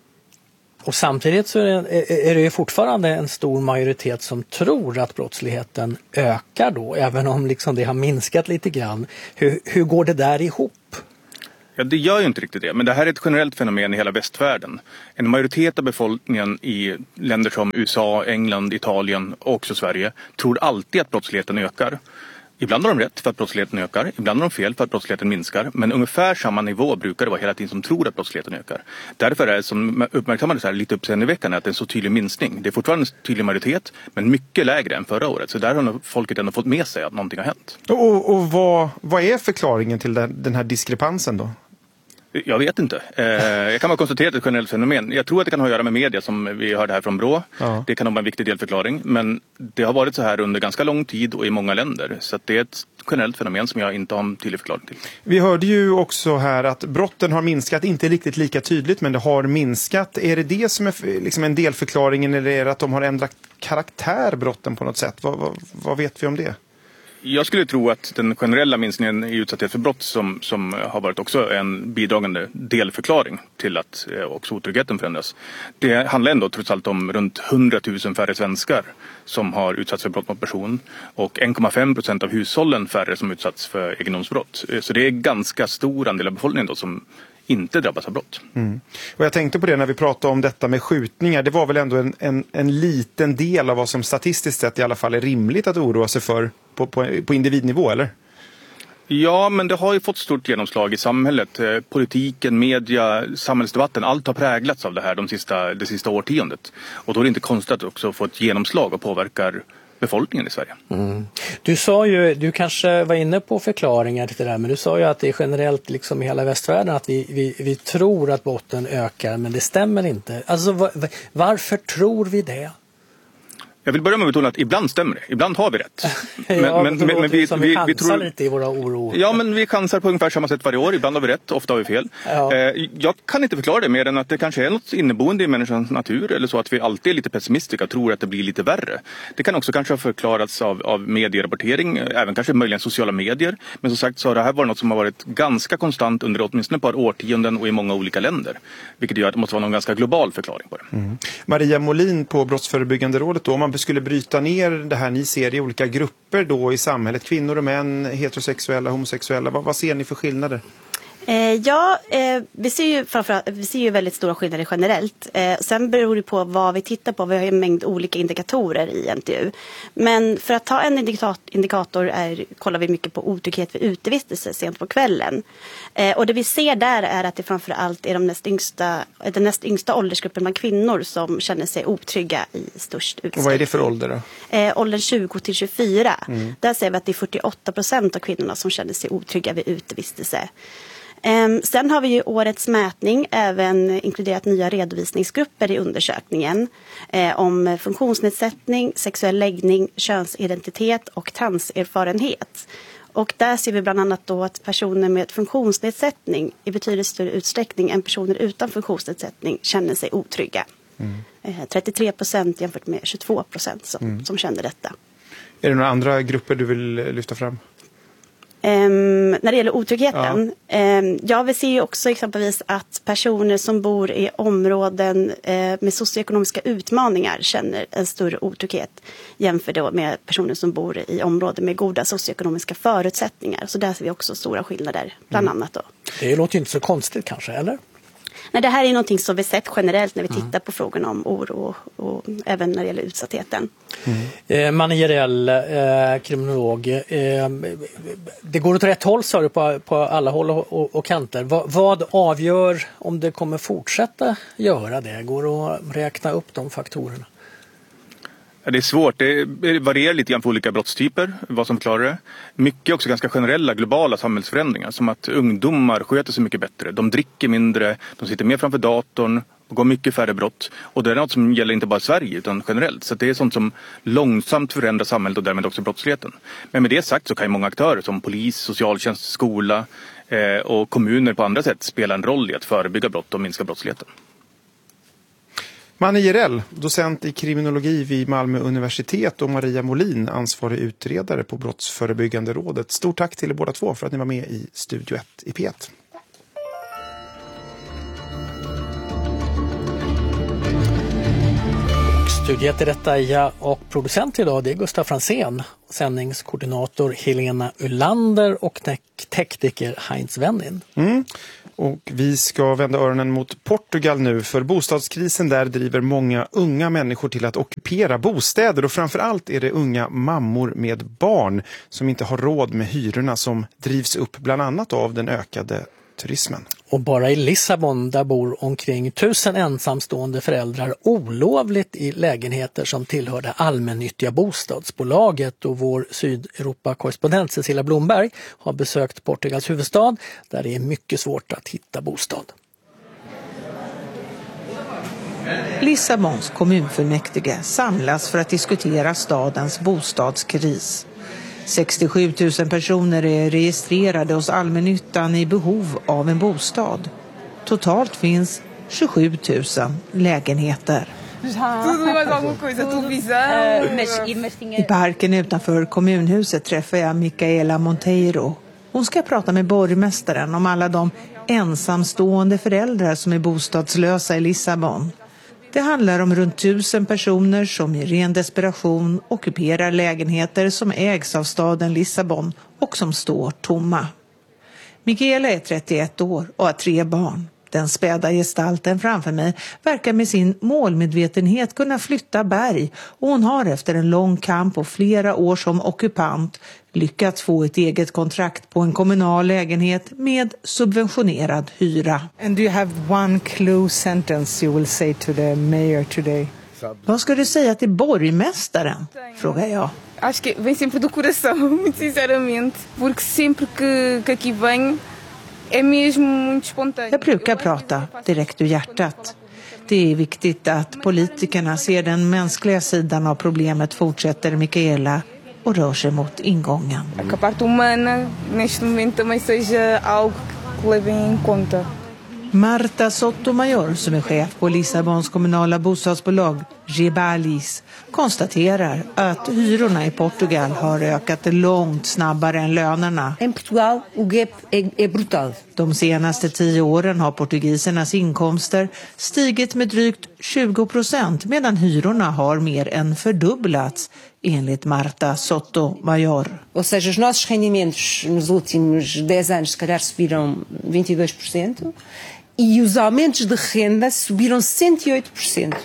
Och samtidigt så är det, är det fortfarande en stor majoritet som tror att brottsligheten ökar då, även om liksom det har minskat lite grann. Hur, hur går det där ihop? Ja, det gör ju inte riktigt det, men det här är ett generellt fenomen i hela västvärlden. En majoritet av befolkningen i länder som U S A, England, Italien och också Sverige tror alltid att brottsligheten ökar. Ibland har de rätt för att brottsligheten ökar, ibland har de fel för att brottsligheten minskar, men ungefär samma nivå brukar det vara hela tiden som tror att brottsligheten ökar. Därför är det som uppmärksammades här lite uppseendeväckande att det är en så tydlig minskning. Det är fortfarande en tydlig majoritet, men mycket lägre än förra året. Så där har folket ändå fått med sig att någonting har hänt. Och, och vad, vad är förklaringen till den, den här diskrepansen då? Jag vet inte. Eh, jag kan bara konstatera att det är ett generellt fenomen. Jag tror att det kan ha att göra med media som vi hörde här från Brå. Ja. Det kan vara en viktig delförklaring. Men det har varit så här under ganska lång tid och i många länder. Så att det är ett generellt fenomen som jag inte har en tydlig förklaring till. Vi hörde ju också här att brotten har minskat, inte riktigt lika tydligt, men det har minskat. Är det det som är liksom en delförklaring eller är det att de har ändrat karaktär, brotten på något sätt? Vad, vad, vad vet vi om det? Jag skulle tro att den generella minskningen i utsatthet för brott som, som har varit också en bidragande delförklaring till att eh, också otryggheten förändras. Det handlar ändå trots allt om runt hundratusen färre svenskar som har utsatts för brott mot person och en komma fem procent av hushållen färre som utsatts för egendomsbrott. Så det är ganska stor andel av befolkningen då som inte drabbas av brott. Mm. Och jag tänkte på det när vi pratade om detta med skjutningar. Det var väl ändå en, en, en liten del av vad som statistiskt sett i alla fall är rimligt att oroa sig för på, på, på individnivå, eller? Ja, men det har ju fått stort genomslag i samhället. Politiken, media, samhällsdebatten, allt har präglats av det här de sista, det sista årtiondet. Och då är det inte konstigt att också få ett genomslag och påverkar befolkningen i Sverige. Mm. Du sa ju, du kanske var inne på förklaringar till det där, men du sa ju att det är generellt liksom i hela västvärlden att vi, vi, vi tror att botten ökar, men det stämmer inte. Alltså var, varför tror vi det? Jag vill börja med att betona att ibland stämmer det. Ibland har vi rätt. Men, ja, men, men, men vi, vi, vi, vi tror lite i våra oro. Ja, men vi chansar på ungefär samma sätt varje år. Ibland har vi rätt, ofta har vi fel. Ja. Eh, jag kan inte förklara det mer än att det kanske är något inneboende i människans natur eller så att vi alltid är lite pessimistiska och tror att det blir lite värre. Det kan också kanske ha förklarats av, av medierapportering, även kanske möjligen sociala medier. Men som sagt så har det här varit något som har varit ganska konstant under åtminstone ett par årtionden och i många olika länder. Vilket gör att det måste vara någon ganska global förklaring på det. Mm. Maria Molin på Brottsförebyggande rådet då, om man skulle bryta ner det här ni ser i olika grupper då i samhället, kvinnor och män, heterosexuella, homosexuella, vad, vad ser ni för skillnader? Eh, ja, eh, vi ser ju framförallt, vi ser ju väldigt stora skillnader generellt. Eh, sen beror det på vad vi tittar på. Vi har ju en mängd olika indikatorer i N T U. Men för att ta en indikator, indikator är, kollar vi mycket på otrygghet vid utevistelse sent på kvällen. Eh, och det vi ser där är att det framförallt är de näst yngsta, den näst yngsta åldersgruppen bland kvinnor som känner sig otrygga i störst utsträckning. Och vad är det för ålder då? Eh, åldern tjugo till tjugofyra. Mm. Där ser vi att det är fyrtioåtta procent av kvinnorna som känner sig otrygga vid utevistelse. Um, sen har vi ju årets mätning även inkluderat nya redovisningsgrupper i undersökningen eh, om funktionsnedsättning, sexuell läggning, könsidentitet och transerfarenhet. Och där ser vi bland annat då att personer med funktionsnedsättning i betydligt större utsträckning än personer utan funktionsnedsättning känner sig otrygga. Mm. Eh, trettiotre procent jämfört med tjugotvå procent som, mm. som känner detta. Är det några andra grupper du vill lyfta fram? Um, när det gäller otryggheten. Ja. Um, ja, vi ser ju också exempelvis att personer som bor i områden uh, med socioekonomiska utmaningar känner en större otrygghet jämfört då med personer som bor i områden med goda socioekonomiska förutsättningar. Så där ser vi också stora skillnader, bland mm. annat då. Det låter inte så konstigt kanske, eller? Nej, det här är någonting som vi sett generellt när vi tittar på frågorna om oro och, och även när det gäller utsattheten. Mm. Eh, Manne Jerell, eh, kriminolog. Eh, det går åt rätt håll, sa du, på, på alla håll och, och, och kanter. Va, vad avgör om det kommer fortsätta göra det? Går det att räkna upp de faktorerna? Ja, det är svårt. Det varierar lite grann på olika brottstyper, vad som klarar det. Mycket också ganska generella globala samhällsförändringar, som att ungdomar sköter sig mycket bättre. De dricker mindre, de sitter mer framför datorn begår mycket färre brott. Och det är något som gäller inte bara Sverige utan generellt. Så det är sånt som långsamt förändrar samhället och därmed också brottsligheten. Men med det sagt så kan ju många aktörer som polis, socialtjänst, skola eh, och kommuner på andra sätt spela en roll i att förebygga brott och minska brottsligheten. Manne Jerell, docent i kriminologi vid Malmö universitet, och Maria Molin, ansvarig utredare på Brottsförebyggande rådet. Stort tack till er båda två för att ni var med i Studio ett i P ett. Studio ett är detta, ja, och producent idag det är Gustaf Fransén, sändningskoordinator Helena Ullander och tekniker Heinz Wennin. Mm. Och vi ska vända öronen mot Portugal nu, för bostadskrisen där driver många unga människor till att ockupera bostäder, och framförallt är det unga mammor med barn som inte har råd med hyrorna som drivs upp bland annat av den ökade turismen. Och bara i Lissabon där bor omkring tusen ensamstående föräldrar olovligt i lägenheter som tillhör det allmännyttiga bostadsbolaget. Och vår Sydeuropa-korrespondent Cecilia Blomberg har besökt Portugals huvudstad där det är mycket svårt att hitta bostad. Lissabons kommunfullmäktige samlas för att diskutera stadens bostadskris. sextiosju tusen personer är registrerade hos allmännyttan i behov av en bostad. Totalt finns tjugosju tusen lägenheter. I parken utanför kommunhuset träffar jag Micaela Monteiro. Hon ska prata med borgmästaren om alla de ensamstående föräldrar som är bostadslösa i Lissabon. Det handlar om runt tusen personer som i ren desperation ockuperar lägenheter som ägs av staden Lissabon och som står tomma. Micaela är trettioett år och har tre barn. Den späda gestalten framför mig verkar med sin målmedvetenhet kunna flytta berg, och hon har efter en lång kamp och flera år som ockupant lyckats få ett eget kontrakt på en kommunal lägenhet med subventionerad hyra. And do you have one close sentence you will say to the mayor today? Vad ska du säga till borgmästaren? Frågar jag. Acho que vem sempre do coração, muito sinceramente, porque sempre que, que aqui venho é mesmo muito espontâneo. Jag brukar prata direkt ur hjärtat. Det är viktigt att politikerna ser den mänskliga sidan av problemet, fortsätter Micaela och rör sig mot ingången. Que a parte humana neste momento também seja algo que levem em conta. Marta Sotomayor, som är chef på Lissabons kommunala bostadsbolag Gebalis, konstaterar att hyrorna i Portugal har ökat långt snabbare än lönerna. I Portugal o gap är brutal. De senaste tio åren har portugisernas inkomster stigit med drygt tjugo procent medan hyrorna har mer än fördubblats, enligt Marta Sotomayor. Ou seja, os nossos rendimentos nos últimos dez anos se calhar subiram vinte e dois por cento e os aumentos de renda subiram cento e oito por cento.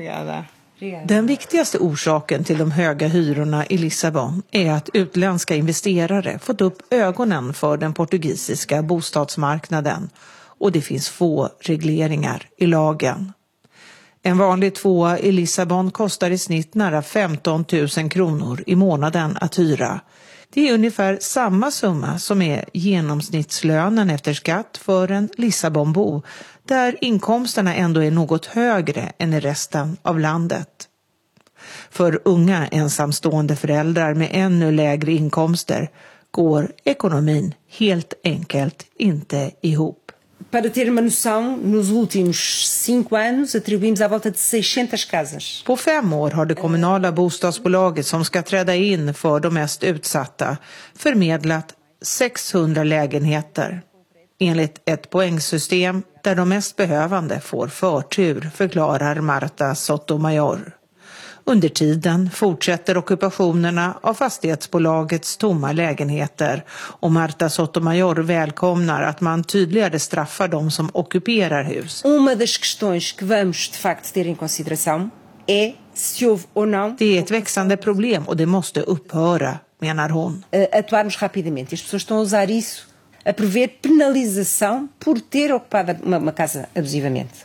Den viktigaste orsaken till de höga hyrorna i Lissabon är att utländska investerare fått upp ögonen för den portugisiska bostadsmarknaden, och det finns få regleringar i lagen. En vanlig tvåa i Lissabon kostar i snitt nära femton tusen kronor i månaden att hyra. Det är ungefär samma summa som är genomsnittslönen efter skatt för en Lissabonbo, där inkomsterna ändå är något högre än i resten av landet. För unga ensamstående föräldrar med ännu lägre inkomster går ekonomin helt enkelt inte ihop. Para ter uma noção, nos últimos cinco anos atribuímos à volta de seiscentas casas. På fem år har det kommunala bostadsbolaget som ska träda in för de mest utsatta förmedlat sexhundra lägenheter. Enligt ett poängsystem där de mest behövande får förtur, förklarar Marta Sotomayor. Under tiden fortsätter ockupationerna av fastighetsbolagets tomma lägenheter, och Marta Sotomayor välkomnar att man tydligare straffar de som ockuperar hus. Uma das questões que vamos de facto ter em consideração é se houve ou não. Det är ett växande problem och det måste upphöra, menar hon. Atuarmos rapidamente. As pessoas estão a usar isso a prever penalização por ter ocupado uma, uma casa abusivamente.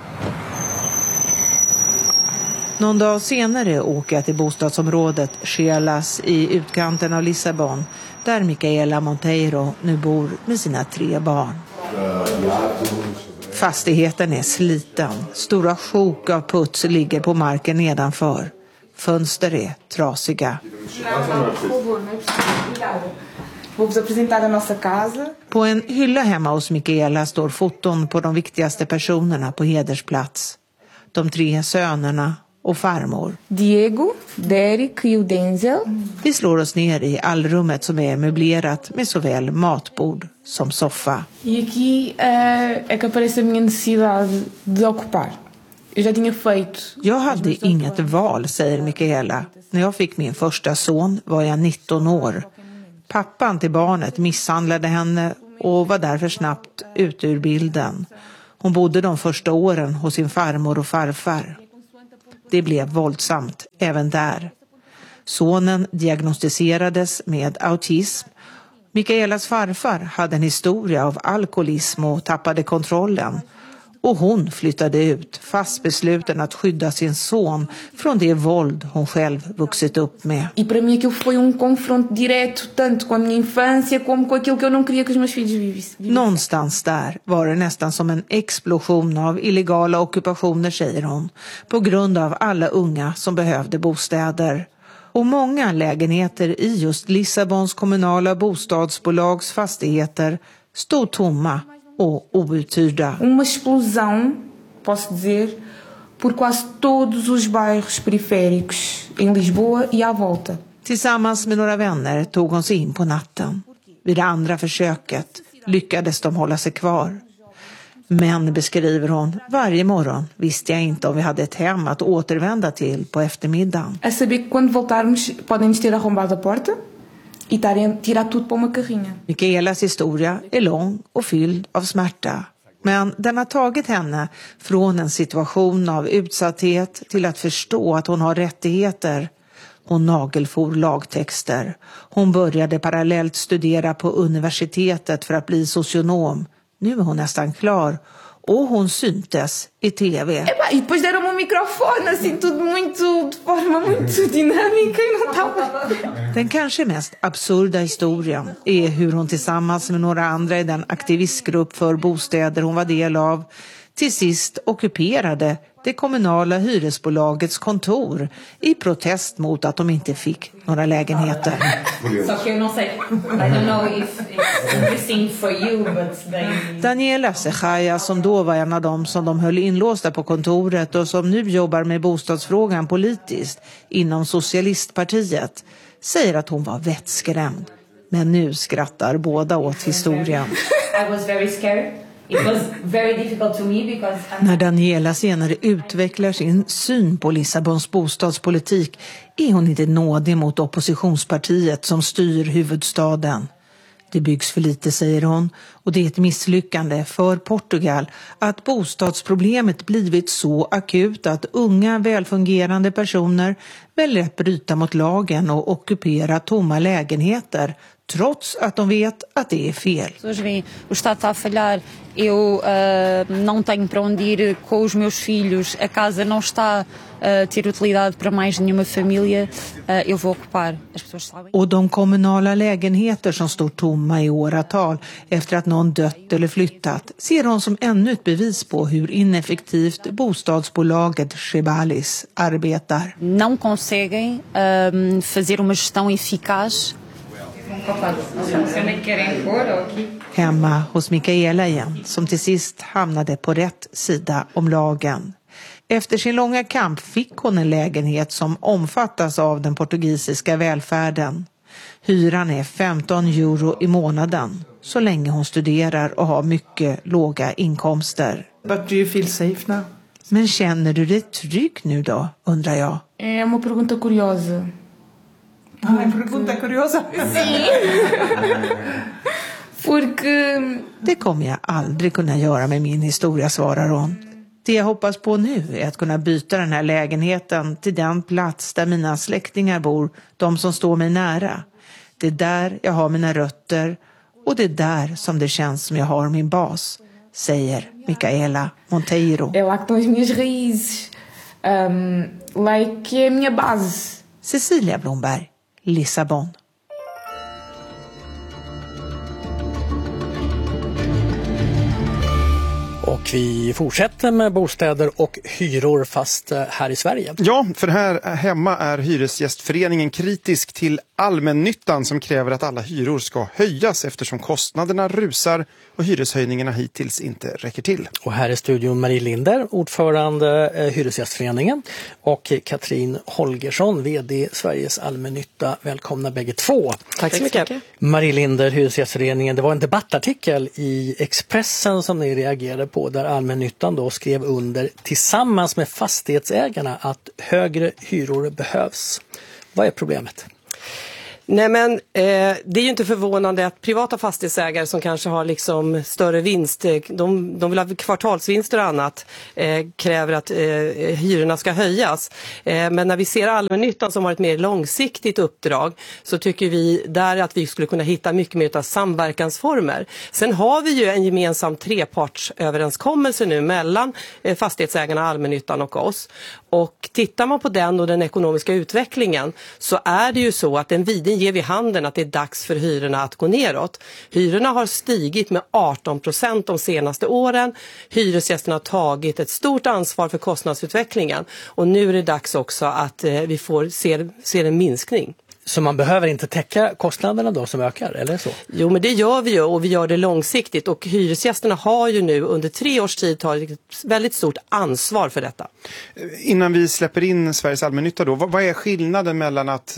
Någon dag senare åker jag till bostadsområdet Chelas i utkanten av Lissabon, där Micaela Monteiro nu bor med sina tre barn. Fastigheten är sliten. Stora sjok av puts ligger på marken nedanför. Fönster är trasiga. På en hylla hemma hos Mikaela står foton på de viktigaste personerna på hedersplats. De tre sönerna och farmor. Diego, Derek och Denzel. Vi slår oss ner i allrummet som är möblerat med såväl matbord som soffa. E aqui uh, é que aparece a minha necessidade de ocupar. Jag já tinha feito. Jag hade inget val, säger Mikaela. När jag fick min första son var jag nitton år. Pappan till barnet misshandlade henne och var därför snabbt ut ur bilden. Hon bodde de första åren hos sin farmor och farfar. Det blev våldsamt även där. Sonen diagnostiserades med autism. Mikaelas farfar hade en historia av alkoholism och tappade kontrollen. Och hon flyttade ut, fast besluten att skydda sin son från det våld hon själv vuxit upp med. E para mim aquilo foi um confronto direto, tanto com a minha infância como com aquilo que jag não queria que os meus filhos vivessem. Någonstans där var det nästan som en explosion av illegala ockupationer, säger hon, på grund av alla unga som behövde bostäder. Och många lägenheter i just Lissabons kommunala bostadsbolags fastigheter stod tomma och outhyrda. Uma explosão, posso dizer, por quase todos os bairros periféricos em Lisboa e à volta. Tillsammans med några vänner tog hon sig in på natten. Vid det andra försöket lyckades de hålla sig kvar. Men, beskriver hon, varje morgon visste jag inte om vi hade ett hem att återvända till på eftermiddagen. A saber que quando voltarmos podem ter arrombado a porta e tirar tudo på uma carrinha. Mikaelas historia är lång och fylld av smärta. Men den har tagit henne från en situation av utsatthet till att förstå att hon har rättigheter. Hon nagelfor lagtexter. Hon började parallellt studera på universitetet för att bli socionom. Nu är hon nästan klar. Och hon syntes i tv. Epá, e depois deram-me um microfone, assim, tudo muito, de forma muito dinâmica e não estava. Den kanske mest absurda historien är hur hon tillsammans med några andra i den aktivistgrupp för bostäder hon var del av till sist ockuperade det kommunala hyresbolagets kontor i protest mot att de inte fick några lägenheter. Daniela Sechaia, som då var en av dem som de höll inlåsta på kontoret och som nu jobbar med bostadsfrågan politiskt inom Socialistpartiet, säger att hon var vettskrämd. Men nu skrattar båda åt historien. I was very scared. It was very difficult to me because När Daniela senare utvecklar sin syn på Lissabons bostadspolitik är hon inte nådig mot oppositionspartiet som styr huvudstaden. Det byggs för lite, säger hon, och det är ett misslyckande för Portugal att bostadsproblemet blivit så akut att unga välfungerande personer väljer att bryta mot lagen och ockupera tomma lägenheter trots att de vet att det är fel. O Estado está a falhar, eu uh, não tenho para onde ir com os meus filhos, a casa não está a uh, ter utilidade para mais nenhuma família, uh, eu vou ocupar. As pessoas sabem. Och de kommunala lägenheter som står tomma i åratal efter att någon dött eller flyttat ser hon som ännu ett bevis på hur ineffektivt bostadsbolaget Chebalis arbetar. Não conseguem uh, fazer uma gestão eficaz. Hemma hos Mikaela igen, som till sist hamnade på rätt sida om lagen. Efter sin långa kamp fick hon en lägenhet som omfattas av den portugisiska välfärden. Hyran är femton euro i månaden, så länge hon studerar och har mycket låga inkomster. But do you feel safe now? Men känner du dig trygg nu då, undrar jag. É uma pergunta curiosa. Ah, en pregunta curiosa. Porque det kommer jag aldrig kunna göra med min historia, svarar hon. Det jag hoppas på nu är att kunna byta den här lägenheten till den plats där mina släktingar bor, de som står mig nära. Det är där jag har mina rötter och det är där som det känns som jag har min bas, säger Mikaela Monteiro. É lá que estão as minhas raízes. Um, lá é que é a minha base. Cecilia Blomberg, Lissabon. Och vi fortsätter med bostäder och hyror fast här i Sverige. Ja, för här hemma är Hyresgästföreningen kritisk till allmännyttan som kräver att alla hyror ska höjas eftersom kostnaderna rusar och hyreshöjningarna hittills inte räcker till. Och här är studion Marie Linder, ordförande eh, Hyresgästföreningen, och Katrin Holgersson, vd Sveriges allmännytta. Välkomna bägge två. Tack så mycket. Marie Linder, Hyresgästföreningen, det var en debattartikel i Expressen som ni reagerade på där allmännyttan då skrev under tillsammans med fastighetsägarna att högre hyror behövs. Vad är problemet? Nej men eh, det är ju inte förvånande att privata fastighetsägare som kanske har liksom större vinst, de, de vill ha kvartalsvinster och annat, eh, kräver att eh, hyrorna ska höjas. Eh, men när vi ser allmännyttan som har ett mer långsiktigt uppdrag så tycker vi där att vi skulle kunna hitta mycket mer av samverkansformer. Sen har vi ju en gemensam trepartsöverenskommelse nu mellan eh, fastighetsägarna, allmännyttan och oss. Och tittar man på den och den ekonomiska utvecklingen så är det ju så att den viden ger vid handen att det är dags för hyrorna att gå neråt. Hyrorna har stigit med arton procent de senaste åren. Hyresgästerna har tagit ett stort ansvar för kostnadsutvecklingen. Och nu är det dags också att eh, vi får se, se en minskning. Så man behöver inte täcka kostnaderna då som ökar, eller så? Jo, men det gör vi ju och vi gör det långsiktigt. Och hyresgästerna har ju nu under tre års tid tagit ett väldigt stort ansvar för detta. Innan vi släpper in Sveriges allmännytta då, vad är skillnaden mellan att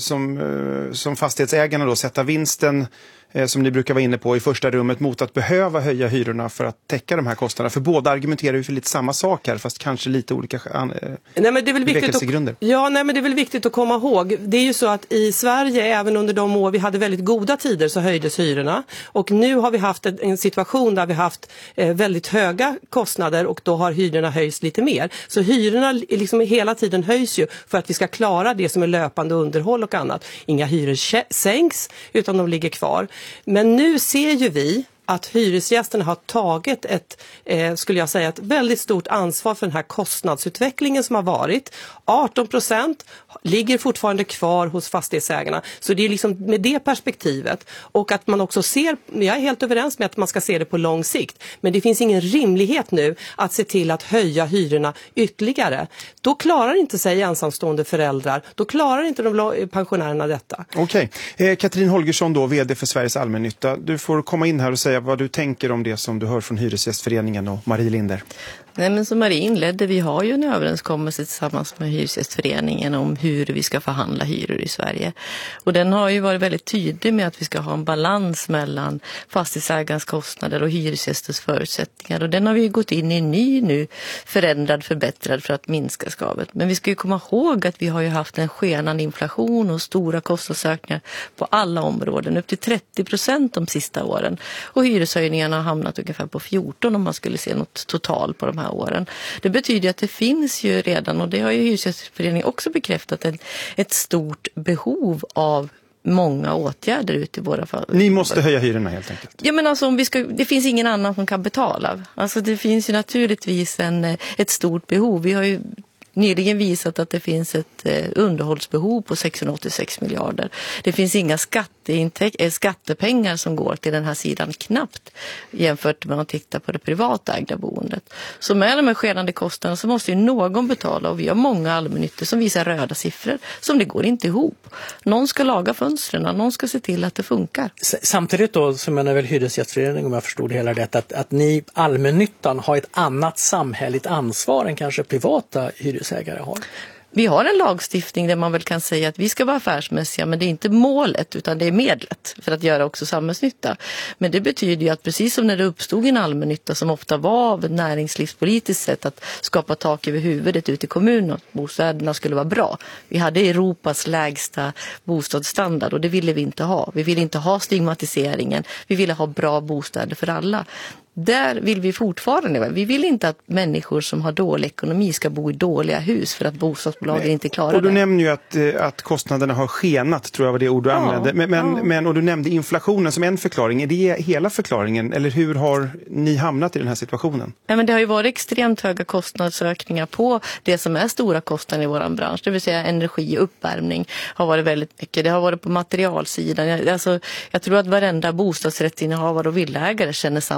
som, som fastighetsägarna då sätta vinsten som ni brukar vara inne på i första rummet mot att behöva höja hyrorna för att täcka de här kostnaderna? För båda argumenterar ju för lite samma sak här, fast kanske lite olika eh, nej, men det är väl viktigt att, ja, nej, men det är väl viktigt att komma ihåg. Det är ju så att i Sverige, även under de år vi hade väldigt goda tider, så höjdes hyrorna. Och nu har vi haft en, en situation där vi haft eh, väldigt höga kostnader och då har hyrorna höjs lite mer. Så hyrorna liksom hela tiden höjs ju för att vi ska klara det som är löpande underhåll och annat. Inga hyror sänks utan de ligger kvar. Men nu ser ju vi att hyresgästerna har tagit ett, eh, skulle jag säga, ett väldigt stort ansvar för den här kostnadsutvecklingen som har varit. arton procent ligger fortfarande kvar hos fastighetsägarna. Så det är liksom med det perspektivet. Och att man också ser, jag är helt överens med att man ska se det på lång sikt. Men det finns ingen rimlighet nu att se till att höja hyrorna ytterligare. Då klarar inte sig ensamstående föräldrar. Då klarar inte de pensionärerna detta. Okej. Eh, Katrin Holgersson då, vd för Sveriges allmännytta. Du får komma in här och säga vad du tänker om det som du hör från Hyresgästföreningen och Marie Linder. Nej, men som Marie inledde, vi har ju en överenskommelse tillsammans med Hyresgästföreningen om hur vi ska förhandla hyror i Sverige. Och den har ju varit väldigt tydlig med att vi ska ha en balans mellan fastighetsägarens kostnader och hyresgästens förutsättningar. Och den har vi ju gått in i en ny nu, förändrad, förbättrad för att minska skavet. Men vi ska ju komma ihåg att vi har ju haft en skenande inflation och stora kostnadsökningar på alla områden, upp till trettio procent de sista åren. Och hyreshöjningarna har hamnat ungefär på fjorton om man skulle se något total på de här åren. Det betyder att det finns ju redan, och det har ju Hyresgästföreningen också bekräftat, ett, ett stort behov av många åtgärder ute i våra fall. Ni måste höja hyrorna helt enkelt. Ja, men alltså om vi ska, det finns ingen annan som kan betala. Alltså det finns ju naturligtvis en, ett stort behov. Vi har ju nyligen visat att det finns ett eh, underhållsbehov på sexhundraåttiosex miljarder. Det finns inga skatteintäk- eh, skattepengar som går till den här sidan, knappt, jämfört med att titta på det privatägda boendet. Så med de här skenande kostnaderna så måste ju någon betala, och vi har många allmännyttor som visar röda siffror som det går inte ihop. Någon ska laga fönstren, någon ska se till att det funkar. Samtidigt då, så menar väl Hyresgästföreningen, om jag förstod det hela rätt, att, att ni allmännyttan har ett annat samhälleligt ansvar än kanske privata hyresgäster har. Vi har en lagstiftning där man väl kan säga att vi ska vara affärsmässiga, men det är inte målet utan det är medlet för att göra också samhällsnytta. Men det betyder ju att precis som när det uppstod en allmännytta som ofta var av ett näringslivspolitiskt sätt att skapa tak över huvudet ute i kommunen och bostäderna skulle vara bra. Vi hade Europas lägsta bostadsstandard och det ville vi inte ha. Vi ville inte ha stigmatiseringen. Vi ville ha bra bostäder för alla. Där vill vi fortfarande. Vi vill inte att människor som har dålig ekonomi ska bo i dåliga hus för att bostadsbolagen Nej. inte klarar det. Och du nämnde ju att, att kostnaderna har skenat, tror jag var det ord du ja, använde. Men, men, ja. men, och du nämnde inflationen som en förklaring. Är det hela förklaringen? Eller hur har ni hamnat i den här situationen? Ja, men det har ju varit extremt höga kostnadsökningar på det som är stora kostnader i vår bransch. Det vill säga energi och uppvärmning har varit väldigt mycket. Det har varit på materialsidan. Alltså, jag tror att varenda bostadsrättsinnehavare och villägare känner samma sak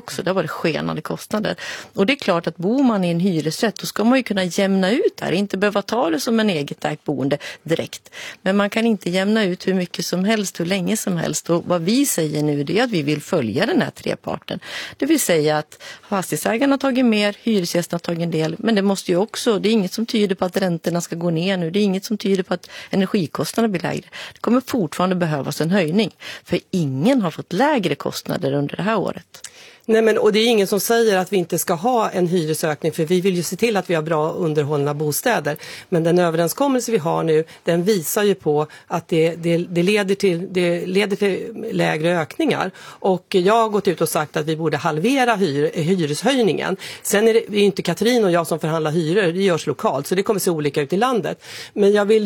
också. Det har varit skenande kostnader. Och det är klart att bor man i en hyresrätt, då ska man ju kunna jämna ut det här. Inte behöva ta det som en eget ägt boende direkt. Men man kan inte jämna ut hur mycket som helst, hur länge som helst. Och vad vi säger nu, det är att vi vill följa den här treparten. Det vill säga att fastighetsägarna har tagit mer, hyresgästerna har tagit en del. Men det måste ju också, det är inget som tyder på att räntorna ska gå ner nu. Det är inget som tyder på att energikostnaderna blir lägre. Det kommer fortfarande behövas en höjning. För ingen har fått lägre kostnader under det här året. Nej, men, och det är ingen som säger att vi inte ska ha en hyresökning, för vi vill ju se till att vi har bra underhållna bostäder. Men den överenskommelse vi har nu, den visar ju på att det, det, det, leder till, det leder till lägre ökningar. Och jag har gått ut och sagt att vi borde halvera hyr, hyreshöjningen. Sen är det, det är inte Katrin och jag som förhandlar hyror, det görs lokalt, så det kommer se olika ut i landet. Men jag vill